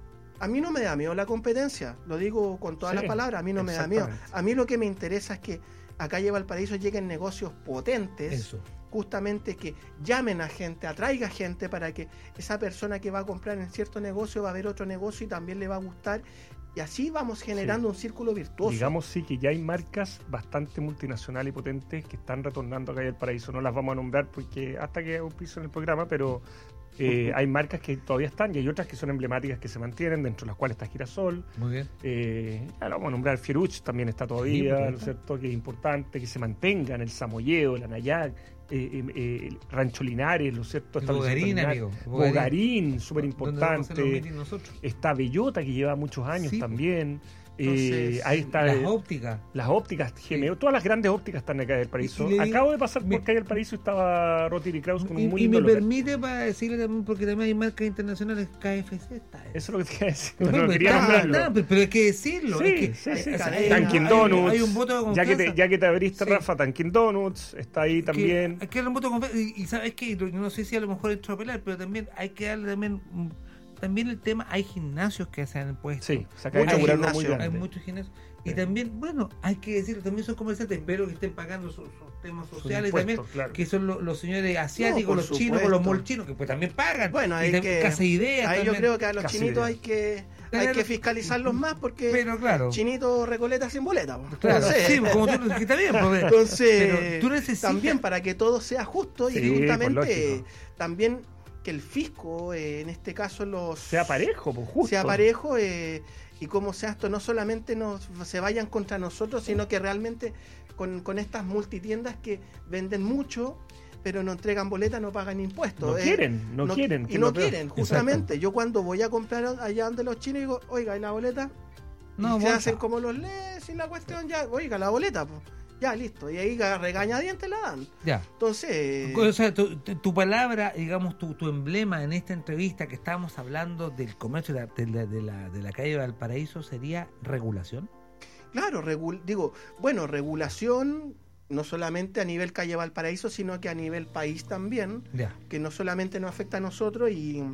a mí no me da miedo la competencia, lo digo con todas sí, las palabras, a mí no me da miedo. A mí lo que me interesa es que a Calle Valparaíso lleguen negocios potentes. Eso. Justamente que llamen a gente, atraiga gente para que esa persona que va a comprar en cierto negocio va a ver otro negocio y también le va a gustar, y así vamos generando sí. un círculo virtuoso.
Digamos sí que ya hay marcas bastante multinacionales y potentes que están retornando a Calle del Paraíso, no las vamos a nombrar porque hasta que hay un piso en el programa, pero eh, uh-huh. hay marcas que todavía están y hay otras que son emblemáticas que se mantienen, dentro de las cuales está Girasol.
Muy bien.
Eh, ahora vamos a nombrar Fieruch, también está todavía, sí, ¿no es cierto? Que es importante que se mantengan, el Samoyeo, el Anayac, Eh, eh, eh, Rancho Linares, ¿lo cierto?
Bogarín, amigo.
Bogarín, súper importante. Está Bellota, que lleva muchos años sí, también.
Entonces,
eh, ahí está
las
eh,
ópticas.
Las ópticas, G M O, sí. Todas las grandes ópticas están en Calle del Paraíso. Y, y Acabo de pasar me, por Calle del Paraíso y estaba Rotary Kraus con
y,
un muy
Y me
local.
permite para decirle también, porque también hay marcas internacionales, K F C está.
Eso es lo que te quería decir.
No, no, quería está, está, pero, pero hay que decirlo.
Sí,
es que,
sí, sí.
Hay,
Dunkin' Donuts.
Hay, hay un voto de confianza.
Ya que te, ya que te abriste, sí. Rafa, Dunkin' Donuts está ahí también.
Hay que darle un voto de confianza. Y, y sabes que no sé si a lo mejor entro a pelar, pero también hay que darle también. También el tema, hay gimnasios que se han puesto.
Sí, se acaba de inaugurar uno muy grande.
Hay muchos gimnasios. Y sí. también, bueno, hay que decirlo, también son comerciantes, espero que estén pagando sus, sus temas sociales también, claro. Que son los, los señores asiáticos, no, los supuesto. chinos, con los mall chinos, que pues también pagan.
Bueno, hay
y
que,
Casa Ideas
ahí
también.
Yo creo que a los Casa chinitos ideas. hay que hay que fiscalizarlos más, porque
pero, claro.
chinito recoleta sin boleta.
Claro, entonces, sí, como tú lo dijiste bien. Pues,
entonces,
pero tú necesitas...
también para que todo sea justo
sí,
y justamente eh, también que el fisco, eh, en este caso los...
Sea parejo, pues justo.
Sea parejo, eh, y como sea esto, no solamente nos se vayan contra nosotros, sino que realmente con, con estas multitiendas que venden mucho, pero no entregan boleta, no pagan impuestos.
No
eh,
quieren, no, no quieren.
Y no quieren, justamente. Exacto. Yo cuando voy a comprar allá donde los chinos digo, oiga, ¿y la boleta? No, y se hacen como los lees y la cuestión ya, oiga, la boleta, pues. Ya, listo. Y ahí regañadientes la dan.
Ya.
Entonces...
O sea, tu, tu palabra, digamos, tu, tu emblema en esta entrevista que estábamos hablando del comercio de la, de la, de la, de la calle Valparaíso sería regulación.
Claro, regul digo, bueno, regulación no solamente a nivel calle Valparaíso, sino que a nivel país también.
Ya.
Que no solamente nos afecta a nosotros y,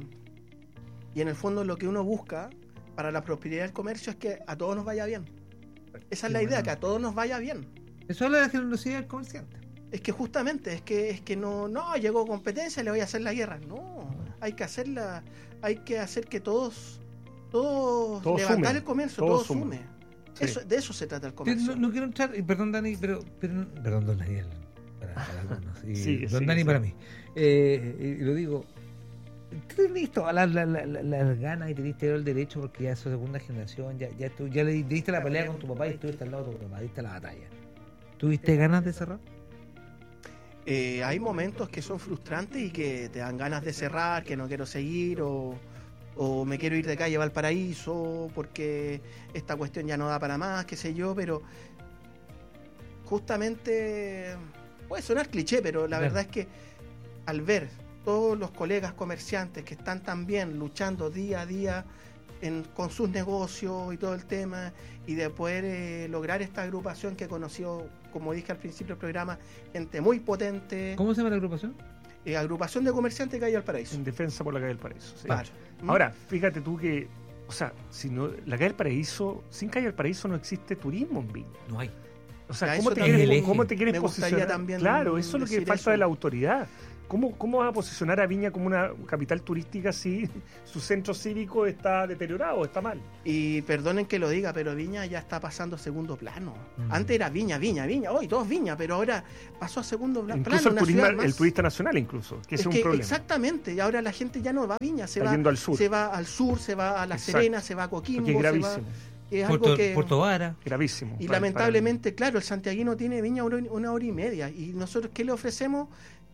y en el fondo lo que uno busca para la prosperidad del comercio es que a todos nos vaya bien. Esa es la idea, que a todos nos vaya bien.
Eso habla de la generosidad del comerciante.
Es que justamente, es que es que no, no, llegó competencia, le voy a hacer la guerra. No, hay que hacerla, hay que hacer que todos, todos,
todos
levantar
sumen,
el comercio,
todos
todo sume. Sí. Eso, de eso se trata el comercio.
No, no quiero entrar, perdón Dani, pero, pero perdón don Daniel, para, para algunos, y
sí,
don
sí,
Dani
sí.
para mí. Eh, y lo digo, tú listo, las la, la, la, la ganas y te diste el derecho porque ya sos segunda generación, ya, ya, tú, ya le diste la pelea con tu papá y estuviste al lado de tu papá, diste la batalla. ¿Tuviste ganas de cerrar?
Eh, hay momentos que son frustrantes y que te dan ganas de cerrar, que no quiero seguir o, o me quiero ir de calle Valparaíso porque esta cuestión ya no da para más, qué sé yo, pero justamente puede sonar cliché, pero la verdad es que al ver todos los colegas comerciantes que están también luchando día a día en, con sus negocios y todo el tema, y de poder eh, lograr esta agrupación que conoció, como dije al principio del programa, gente muy potente.
¿Cómo se llama la agrupación?
Eh, agrupación de Comerciantes Calle Valparaíso.
En defensa por la Calle Valparaíso. Sí.
Claro.
Ahora, fíjate tú que, o sea, si no, la Calle Valparaíso, sin Calle Valparaíso no existe turismo en Viña.
No hay.
O sea,
Ya,
¿cómo
eso
te,
también
quieres, ¿cómo te quieres
me gustaría
posicionar?
también
Claro, eso es lo que
decir
falta
eso.
de la autoridad. ¿Cómo, ¿Cómo vas a posicionar a Viña como una capital turística si su centro cívico está deteriorado, está mal?
Y perdonen que lo diga, pero Viña ya está pasando a segundo plano.
Mm.
Antes era Viña, Viña, Viña, hoy todos Viña, pero ahora pasó a segundo pla-
Incluso
plano.
el,
una
turismo,
ciudad más-
el turista nacional incluso, que
es
es un
que
problema.
exactamente, y ahora la gente ya no va a Viña, se
Está
va,
yendo al sur.
se va al sur, se va a La
Exacto.
Serena, se va a Coquimbo,
Porque es
se va-
gravísimo,
es algo
Puerto,
que
Puerto Vara.
gravísimo.
y
Para-
lamentablemente, claro, el santiaguino tiene Viña una, una hora y media, y nosotros ¿qué le ofrecemos?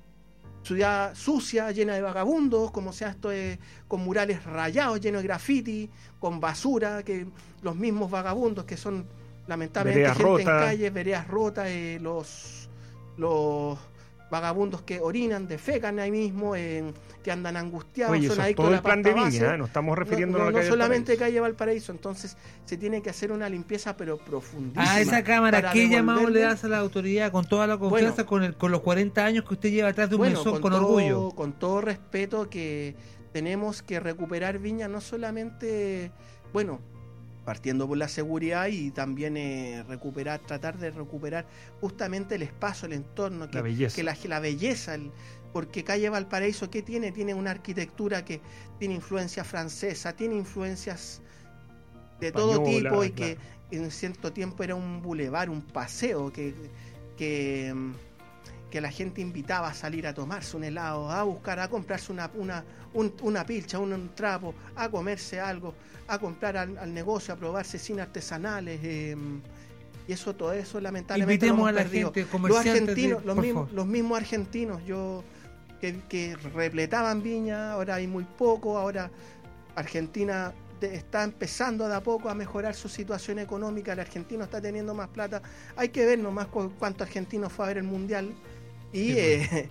Ciudad sucia, llena de vagabundos, como sea esto de, con murales rayados, llenos de graffiti, con basura, que los mismos vagabundos que son lamentablemente
Veredas
gente
rotas.
en calles, veredas rotas, eh, los los vagabundos que orinan, defecan ahí mismo, eh, que andan angustiados,
Oye,
son
eso es
adictos
todo
a la
el plan de
pasta
Viña,
base.
¿eh? No estamos
No,
refiriendo
no,
a la
no
calle
solamente
Valparaíso.
calle Valparaíso, entonces se tiene que hacer una limpieza pero profundísima.
A esa cámara,
para
¿qué llamado
devolverle-
le das a la autoridad con toda la confianza,
Bueno.
con el, con los cuarenta años que usted lleva atrás de un
Bueno,
mesón con,
todo,
orgullo?
con todo respeto, que tenemos que recuperar Viña, no solamente, bueno, partiendo por la seguridad, y también eh, recuperar, tratar de recuperar justamente el espacio, el entorno, que
La belleza.
que la, la belleza, el- porque Calle Valparaíso, ¿qué tiene? Tiene una arquitectura que tiene influencia francesa, tiene influencias de todo
Española,
tipo, y
claro.
que en cierto tiempo era un bulevar, un paseo, que, que, mm, que la gente invitaba a salir a tomarse un helado, a buscar, a comprarse una, una, un- una pilcha, un, un trapo, a comerse algo, a comprar al, al negocio, a probar cecinas artesanales. eh, y eso, todo eso, lamentablemente,
Invitemos
lo hemos
a la
perdido.
gente,
Los
comerciantes
argentinos,
de-
los,
por
mismos,
favor.
los mismos argentinos, yo que, que repletaban Viña, ahora hay muy poco, ahora Argentina de- está empezando de a poco a mejorar su situación económica, el argentino está teniendo más plata, hay que ver nomás cu- cuánto argentino fue a ver el Mundial, y
Sí,
eh,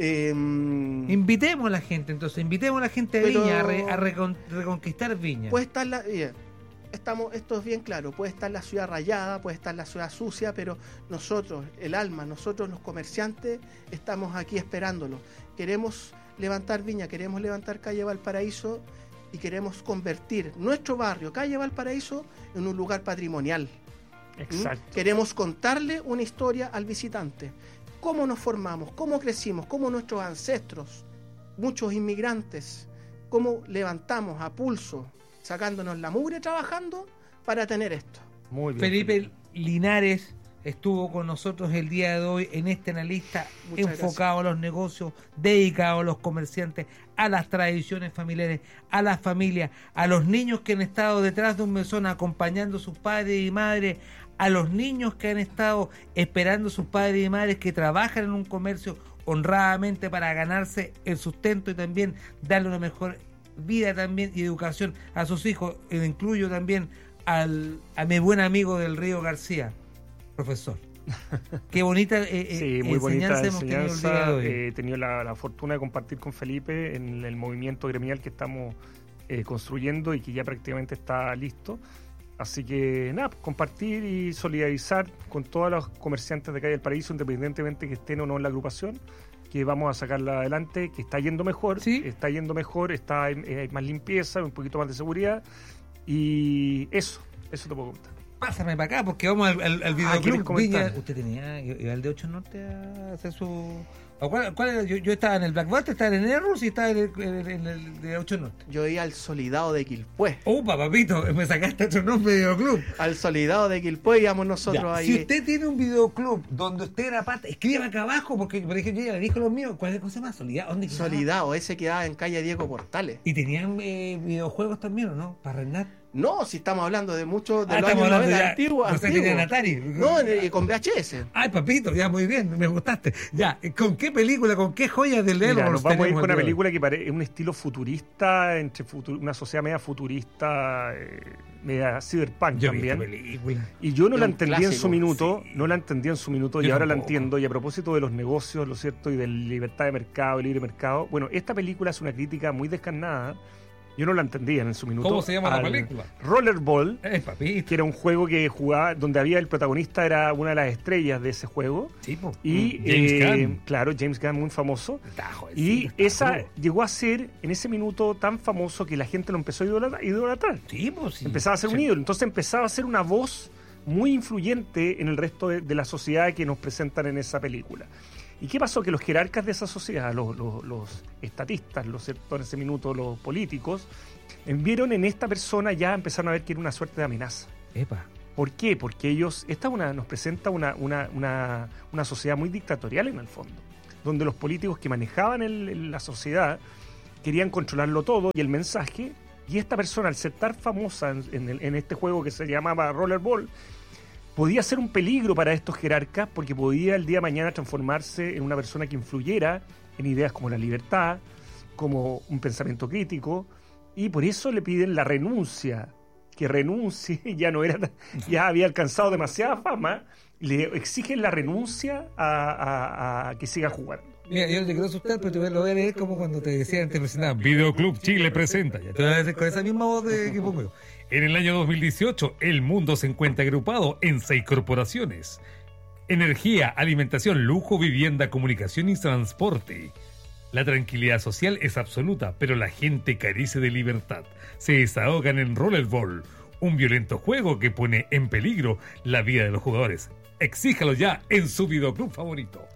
em,
Invitemos a la gente, entonces, invitemos a la gente de
Pero-
Viña a, re- a recon- reconquistar Viña.
puede estar la, eh, estamos, esto es bien claro, puede estar la ciudad rayada, puede estar la ciudad sucia, pero nosotros, el alma, nosotros los comerciantes, estamos aquí esperándolo. Queremos levantar Viña, queremos levantar Calle Valparaíso, y queremos convertir nuestro barrio, Calle Valparaíso, en un lugar patrimonial. ¿Mm?
Exacto.
Queremos contarle una historia al visitante. Cómo nos formamos, cómo crecimos, cómo nuestros ancestros, muchos inmigrantes, cómo levantamos a pulso, sacándonos la mugre trabajando para tener esto.
Muy bien.
Felipe Linares estuvo con nosotros el día de hoy en este analista
Muchas
enfocado a los negocios, dedicado a los comerciantes, a las tradiciones familiares, a las familias, a los niños que han estado detrás de un mesón acompañando a sus padres y madres, a los niños que han estado esperando a sus padres y madres que trabajan en un comercio honradamente para ganarse el sustento y también darle una mejor vida también y educación a sus hijos. E incluyo también al, a mi buen amigo del Río García, profesor. Qué bonita eh,
Sí,
eh,
muy bonita
enseñanza hemos tenido el día
enseñanza.
de hoy.
Eh, He tenido la, la fortuna de compartir con Felipe en el movimiento gremial que estamos eh, construyendo y que ya prácticamente está listo. Así que nada, compartir y solidarizar con todos los comerciantes de Calle del Paraíso, independientemente que estén o no en la agrupación, que vamos a sacarla adelante, que está yendo mejor,
¿Sí?
está yendo mejor, está hay, hay más limpieza, un poquito más de seguridad, y eso, eso te puedo contar.
Pásame para acá porque vamos al, al, al
¿quieres
videoclub
comentar?
Viña. ¿Usted tenía, iba al de ocho Norte a hacer su... ¿O cuál, cuál era? Yo, yo estaba en el Black Buster, estaba en el Errors y estaba en el, en, en el de ocho Norte.
Yo iba al Solidado de Quilpué.
Upa, papito, me sacaste otro nombre de videoclub.
Al Solidado de Quilpué íbamos nosotros
Ya,
ahí.
si usted tiene un videoclub donde usted era parte, escríbame acá abajo, porque por ejemplo yo ya le dije los míos, ¿cuál es la cosa más? Solidad, ¿dónde quedaba?
Solidado, ese quedaba en calle Diego Portales.
Y tenían eh, videojuegos también, ¿o no? Para reinar.
No, si estamos hablando de muchos de
Ah,
los
estamos
años
hablando
noventa,
ya-
antiguos.
o sea,
antiguos.
tenían Atari.
No, eh, con V H S.
Ay, papito, ya muy bien, me gustaste. Ya, ¿con qué película, con qué joyas del
Mira,
Errors
nos vamos a ir
tenemos
con
el
una
día de hoy?
película que parece un estilo futurista, entre futu- una sociedad media futurista, eh, media cyberpunk
Yo vi esta
también.
película.
Y yo no
Es
la
un
entendí en su
clásico,
minuto,
sí.
no la entendí en su minuto y
Yo
ahora la
tampoco.
entiendo. Y a propósito de los negocios, ¿lo cierto? Y de la libertad de mercado, el libre mercado. Bueno, esta película es una crítica muy descarnada Yo no la entendía en su minuto.
¿Cómo se llama la película?
Rollerball,
eh, papi.
que era un juego que jugaba, donde había el protagonista, era una de las estrellas de ese juego.
Sí, po.
Y
James
eh,
Gunn.
Claro, James Gunn, muy famoso.
Tajo,
Y
sí,
esa
tajo.
llegó a ser en ese minuto tan famoso que la gente lo empezó a idolatrar. idolatrar.
Sí, pues sí.
Empezaba a ser
Sí.
un ídolo. Entonces empezaba a ser una voz muy influyente en el resto de, de la sociedad que nos presentan en esa película. ¿Y qué pasó? Que los jerarcas de esa sociedad, los, los, los estatistas, los en ese minuto los políticos, vieron en esta persona, ya empezaron a ver que era una suerte de amenaza.
Epa.
¿Por qué? Porque ellos, esta una, nos presenta una, una, una, una sociedad muy dictatorial en el fondo, donde los políticos que manejaban el, el, la sociedad querían controlarlo todo y el mensaje, y esta persona, al ser tan famosa en, en, el, en este juego que se llamaba Rollerball, podía ser un peligro para estos jerarcas porque podía el día de mañana transformarse en una persona que influyera en ideas como la libertad, como un pensamiento crítico, y por eso le piden la renuncia, que renuncie, ya no era, ya había alcanzado demasiada fama, le exigen la renuncia a, a, a que siga jugando.
Mira, yo no te quiero asustar, pero te voy a- lo voy a leer como cuando te decían, te presentaban Videoclub Chile presenta. Ya te voy a decir con esa misma voz de que pongo yo. En el año dos mil dieciocho, el mundo se encuentra agrupado en seis corporaciones: energía, alimentación, lujo, vivienda, comunicación y transporte. La tranquilidad social es absoluta, pero la gente carece de libertad. Se desahogan en Rollerball, un violento juego que pone en peligro la vida de los jugadores. Exíjalo ya en su videoclub favorito.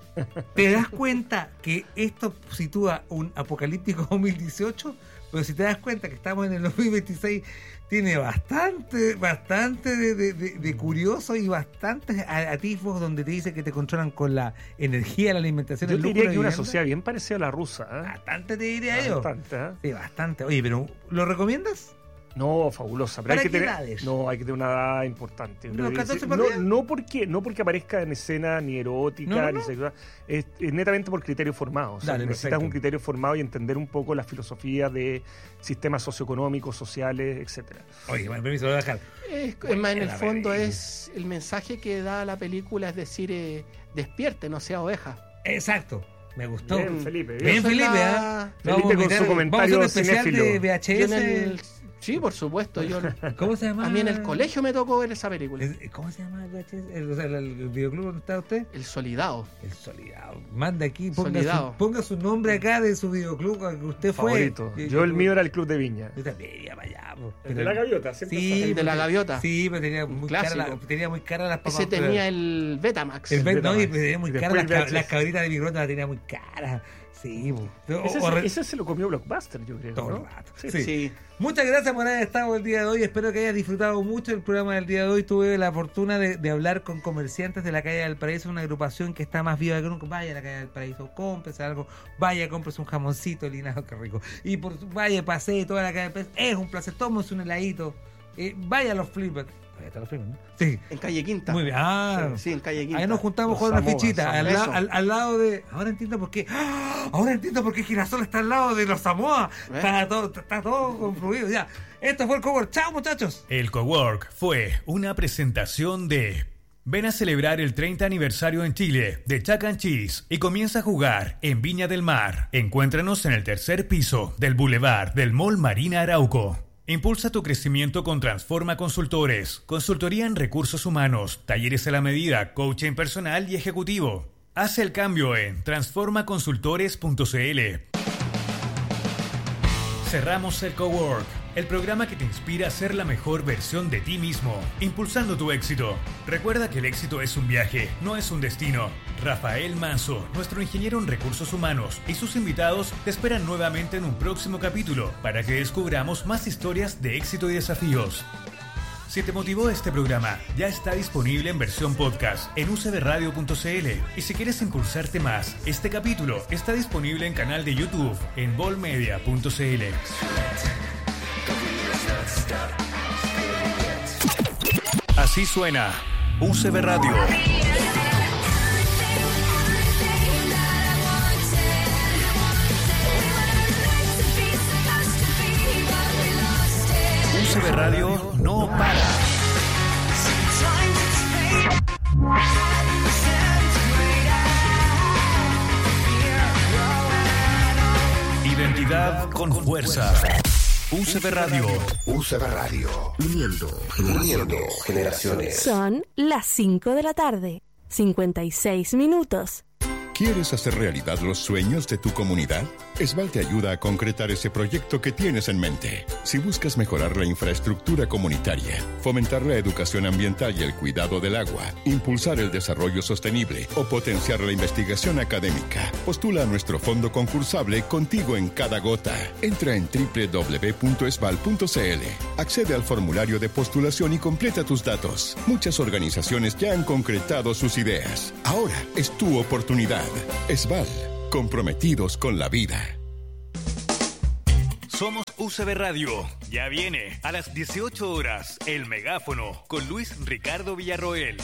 ¿Te das cuenta que esto sitúa un apocalíptico dos mil dieciocho? Pero si te das cuenta que estamos en el dos mil veintiséis, tiene bastante, bastante de, de, de, de curioso y bastantes atisbos donde te dice que te controlan con la energía, la alimentación,
Yo
el
te
lujo,
diría
la
que una
vivienda.
sociedad bien parecida a la rusa. ¿eh?
Bastante te diría yo.
Bastante, ¿eh?
Sí, bastante. Oye, pero ¿lo recomiendas?
No, fabulosa. Pero
¿Para
hay que
qué
tener,
edades?
no, hay que tener una edad importante.
¿De los catorce para
no,
arriba?
no porque no porque aparezca en escena ni erótica
No, no,
ni
no.
sexual, es, es netamente por criterios formados. O sea,
Dale,
necesitas
perfecto.
un criterio formado y entender un poco la filosofía de sistemas socioeconómicos, sociales, etcétera.
Oye, con permiso, lo voy a dejar.
Es, es más, en el
Buena
fondo
película.
es el mensaje que da la película, es decir, eh, despierte, no sea oveja.
Exacto. Me gustó.
Bien, Felipe.
Bien,
Eso es
Felipe,
la-
¿ah?
Felipe
Vamos a
con
invitar-
su comentario
vamos a hacer un especial
cinéfilo.
de V H
Yo en
S.
el- sí, por supuesto. Yo,
¿Cómo se llama?
a mí en el colegio me tocó ver esa película.
Es- ¿Cómo se llama el V H S? El, o sea, el, el videoclub donde está usted.
El Solidado.
El Solidado. Manda aquí, ponga
Solidado.
su, ponga su nombre acá de su videoclub al que usted fue.
Favorito.
Y-
Yo el
y-
mío era el Club de Viña.
Yo también iba para allá. po.
El de
Pero-
la gaviota, siempre
Sí,
El de la
porque-
gaviota.
Sí, pero tenía muy, cara
clásico.
la, tenía muy cara las papas.
Ese
pero-
tenía el Betamax.
El Bet- no, y
Betamax.
tenía muy
Y
cara
después
las,
el
ca-
V H S.
las cabritas de microondas las tenía muy caras. Sí, po. O-
Ese,
o
se-
re-
ese se lo comió Blockbuster, yo creo.
todo
¿no?
el rato.
Sí.
Sí.
Sí.
Muchas gracias por haber estado el día de hoy. Espero que hayas disfrutado mucho el programa del día de hoy. Tuve la fortuna de, de hablar con comerciantes de la calle del Paraíso, una agrupación que está más viva que nunca. Vaya a la calle del Paraíso, cómprese algo. Vaya, cómprese un jamoncito linado, qué rico. Y por vaya, pasee toda la calle del Paraíso. Es un placer. Tómese un heladito. Eh, vaya a los flippers. Vaya a los flippers, ¿no? Sí.
En calle Quinta.
Muy bien. Ah,
Sí, en calle Quinta.
ahí nos juntamos
Los
con una
Samoas,
fichita al,
Samoas.
la- al, al lado de. Ahora entiendo por qué. ¡Ah! Ahora entiendo por qué Girasol está al lado de los Samoa.
¿Eh?
Está todo, está todo confluido ya. Esto fue el cover. Chao, muchachos.
El Cowork fue una presentación de... Ven a celebrar el treinta aniversario en Chile de Chuck and Cheese y comienza a jugar en Viña del Mar. Encuéntranos en el tercer piso del Boulevard del Mall Marina Arauco. Impulsa tu crecimiento con Transforma Consultores, consultoría en recursos humanos, talleres a la medida, coaching personal y ejecutivo. Haz el cambio en transforma consultores punto c l. Cerramos el Cowork, el programa que te inspira a ser la mejor versión de ti mismo, impulsando tu éxito. Recuerda que el éxito es un viaje, no es un destino. Rafael Manso, nuestro ingeniero en recursos humanos, y sus invitados te esperan nuevamente en un próximo capítulo para que descubramos más historias de éxito y desafíos. Si te motivó este programa, ya está disponible en versión podcast en u c b radio punto c l. Y si quieres impulsarte más, este capítulo está disponible en canal de YouTube en volmedia punto c l. Así suena U C B Radio. U C B Radio no para. Identidad con fuerza. U C B Radio.
U C B Radio. Uniendo generaciones. Uniendo generaciones.
Son las cinco de la tarde, cincuenta y seis minutos.
¿Quieres hacer realidad los sueños de tu comunidad? Esval te ayuda a concretar ese proyecto que tienes en mente. Si buscas mejorar la infraestructura comunitaria, fomentar la educación ambiental y el cuidado del agua, impulsar el desarrollo sostenible o potenciar la investigación académica, postula a nuestro fondo concursable Contigo en Cada Gota. Entra en doble u doble u doble u punto esval punto c l. Accede al formulario de postulación y completa tus datos. Muchas organizaciones ya han concretado sus ideas. Ahora es tu oportunidad. Esval, comprometidos con la vida.
Somos U C B Radio. Ya viene a las dieciocho horas El Megáfono con Luis Ricardo Villarroel.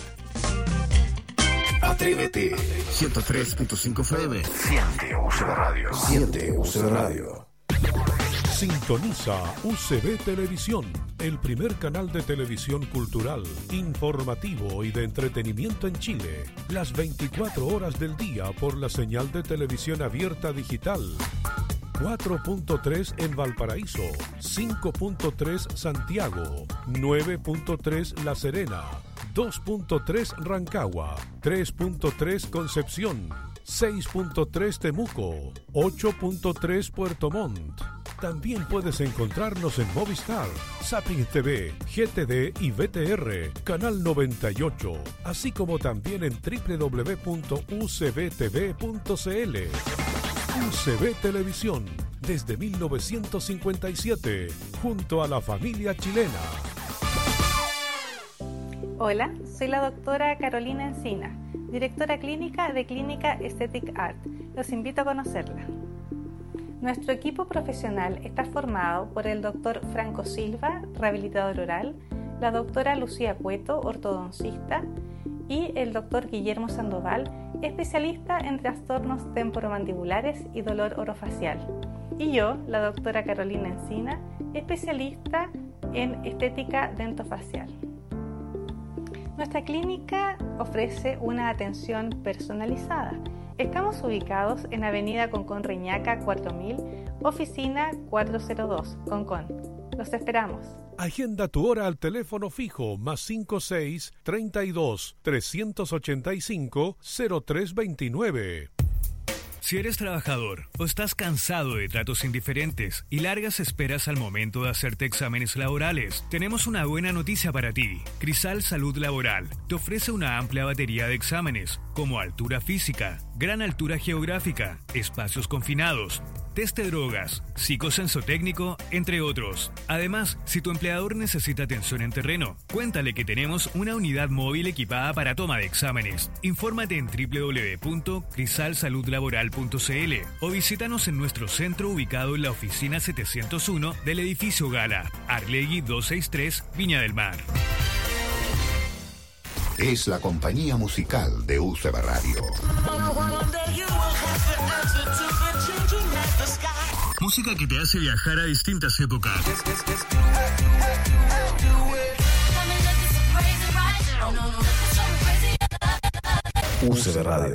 Atrévete. ciento tres punto cinco F M. Siente U C B Radio. Siente U C B Radio.
Sintoniza U C B Televisión, el primer canal de televisión cultural, informativo y de entretenimiento en Chile. Las veinticuatro horas del día por la señal de televisión abierta digital. cuatro punto tres en Valparaíso, cinco punto tres Santiago, nueve punto tres La Serena, dos punto tres Rancagua, tres punto tres Concepción, seis punto tres Temuco, ocho punto tres Puerto Montt. También puedes encontrarnos en Movistar, Zapping T V, G T D y V T R, Canal noventa y ocho, así como también en doble u doble u doble u punto u c b t v punto c l. U C B Televisión, desde mil novecientos cincuenta y siete, junto a la familia chilena.
Hola, soy la doctora Carolina Encina, directora clínica de Clínica Aesthetic Art. Los invito a conocerla. Nuestro equipo profesional está formado por el doctor Franco Silva, rehabilitador oral, la doctora Lucía Cueto, ortodoncista, y el doctor Guillermo Sandoval, especialista en trastornos temporomandibulares y dolor orofacial. Y yo, la doctora Carolina Encina, especialista en estética dentofacial. Nuestra clínica ofrece una atención personalizada. Estamos ubicados en Avenida Concón Reñaca cuatro mil, oficina cuatrocientos dos, Concón. Los esperamos.
Agenda tu hora al teléfono fijo más cinco seis, treinta y dos, trescientos ochenta y cinco, cero tres veintinueve.
Si eres trabajador o estás cansado de tratos indiferentes y largas esperas al momento de hacerte exámenes laborales, tenemos una buena noticia para ti. Crisal Salud Laboral te ofrece una amplia batería de exámenes, como altura física, gran altura geográfica, espacios confinados, test de drogas, psicosensotécnico, entre otros. Además, si tu empleador necesita atención en terreno, cuéntale que tenemos una unidad móvil equipada para toma de exámenes. Infórmate en doble u doble u doble u punto crisal salud laboral punto c l o visítanos en nuestro centro ubicado en la oficina setecientos uno del edificio Gala, Arlegui doscientos sesenta y tres, Viña del Mar.
Es la compañía musical de U C B Radio.
Música que te hace viajar a distintas épocas.
U C B Radio.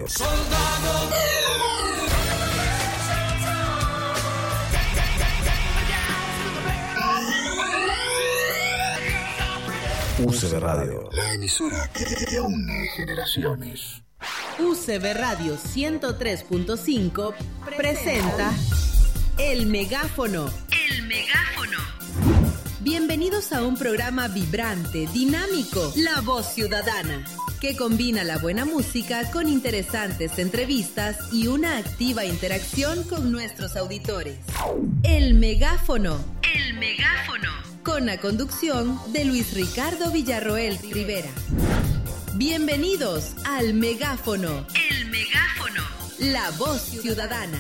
U C B Radio.
La emisora que une generaciones.
U C B Radio ciento tres punto cinco presenta El Megáfono. El Megáfono. Bienvenidos a un programa vibrante, dinámico, La Voz Ciudadana, que combina la buena música con interesantes entrevistas y una activa interacción con nuestros auditores. El Megáfono. El Megáfono. Con la conducción de Luis Ricardo Villarroel Rivera. Bienvenidos al Megáfono. El Megáfono. La Voz Ciudadana.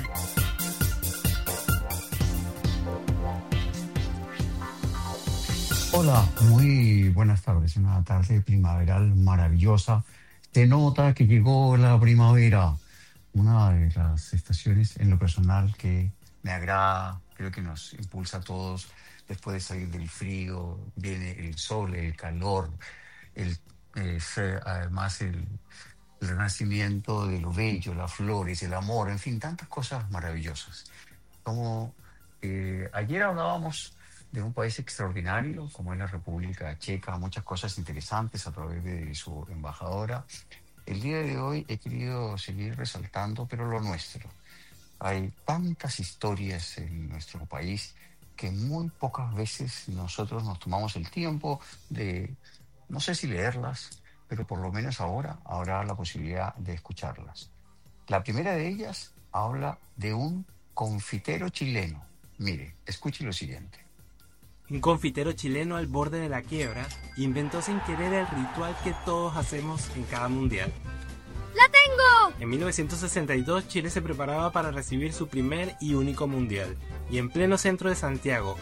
Hola, muy buenas tardes. Una tarde primaveral maravillosa. Se nota que llegó la primavera. Una de las estaciones en lo personal que me agrada, creo que nos impulsa a todos. Después de salir del frío, viene el sol, el calor, el, eh, además el, el renacimiento de lo bello, las flores, el amor, en fin, tantas cosas maravillosas. Como eh, ayer hablábamos de un país extraordinario como es la República Checa, muchas cosas interesantes a través de su embajadora. El día de hoy he querido seguir resaltando, pero lo nuestro. Hay tantas historias en nuestro país que muy pocas veces nosotros nos tomamos el tiempo de, no sé si leerlas, pero por lo menos ahora habrá la posibilidad de escucharlas. La primera de ellas habla de un confitero chileno. Mire, escuche lo siguiente.
Un confitero chileno al borde de la quiebra inventó sin querer el ritual que todos hacemos en cada mundial.
¡La tengo!
En mil novecientos sesenta y dos Chile se preparaba para recibir su primer y único mundial. Y en pleno centro de Santiago,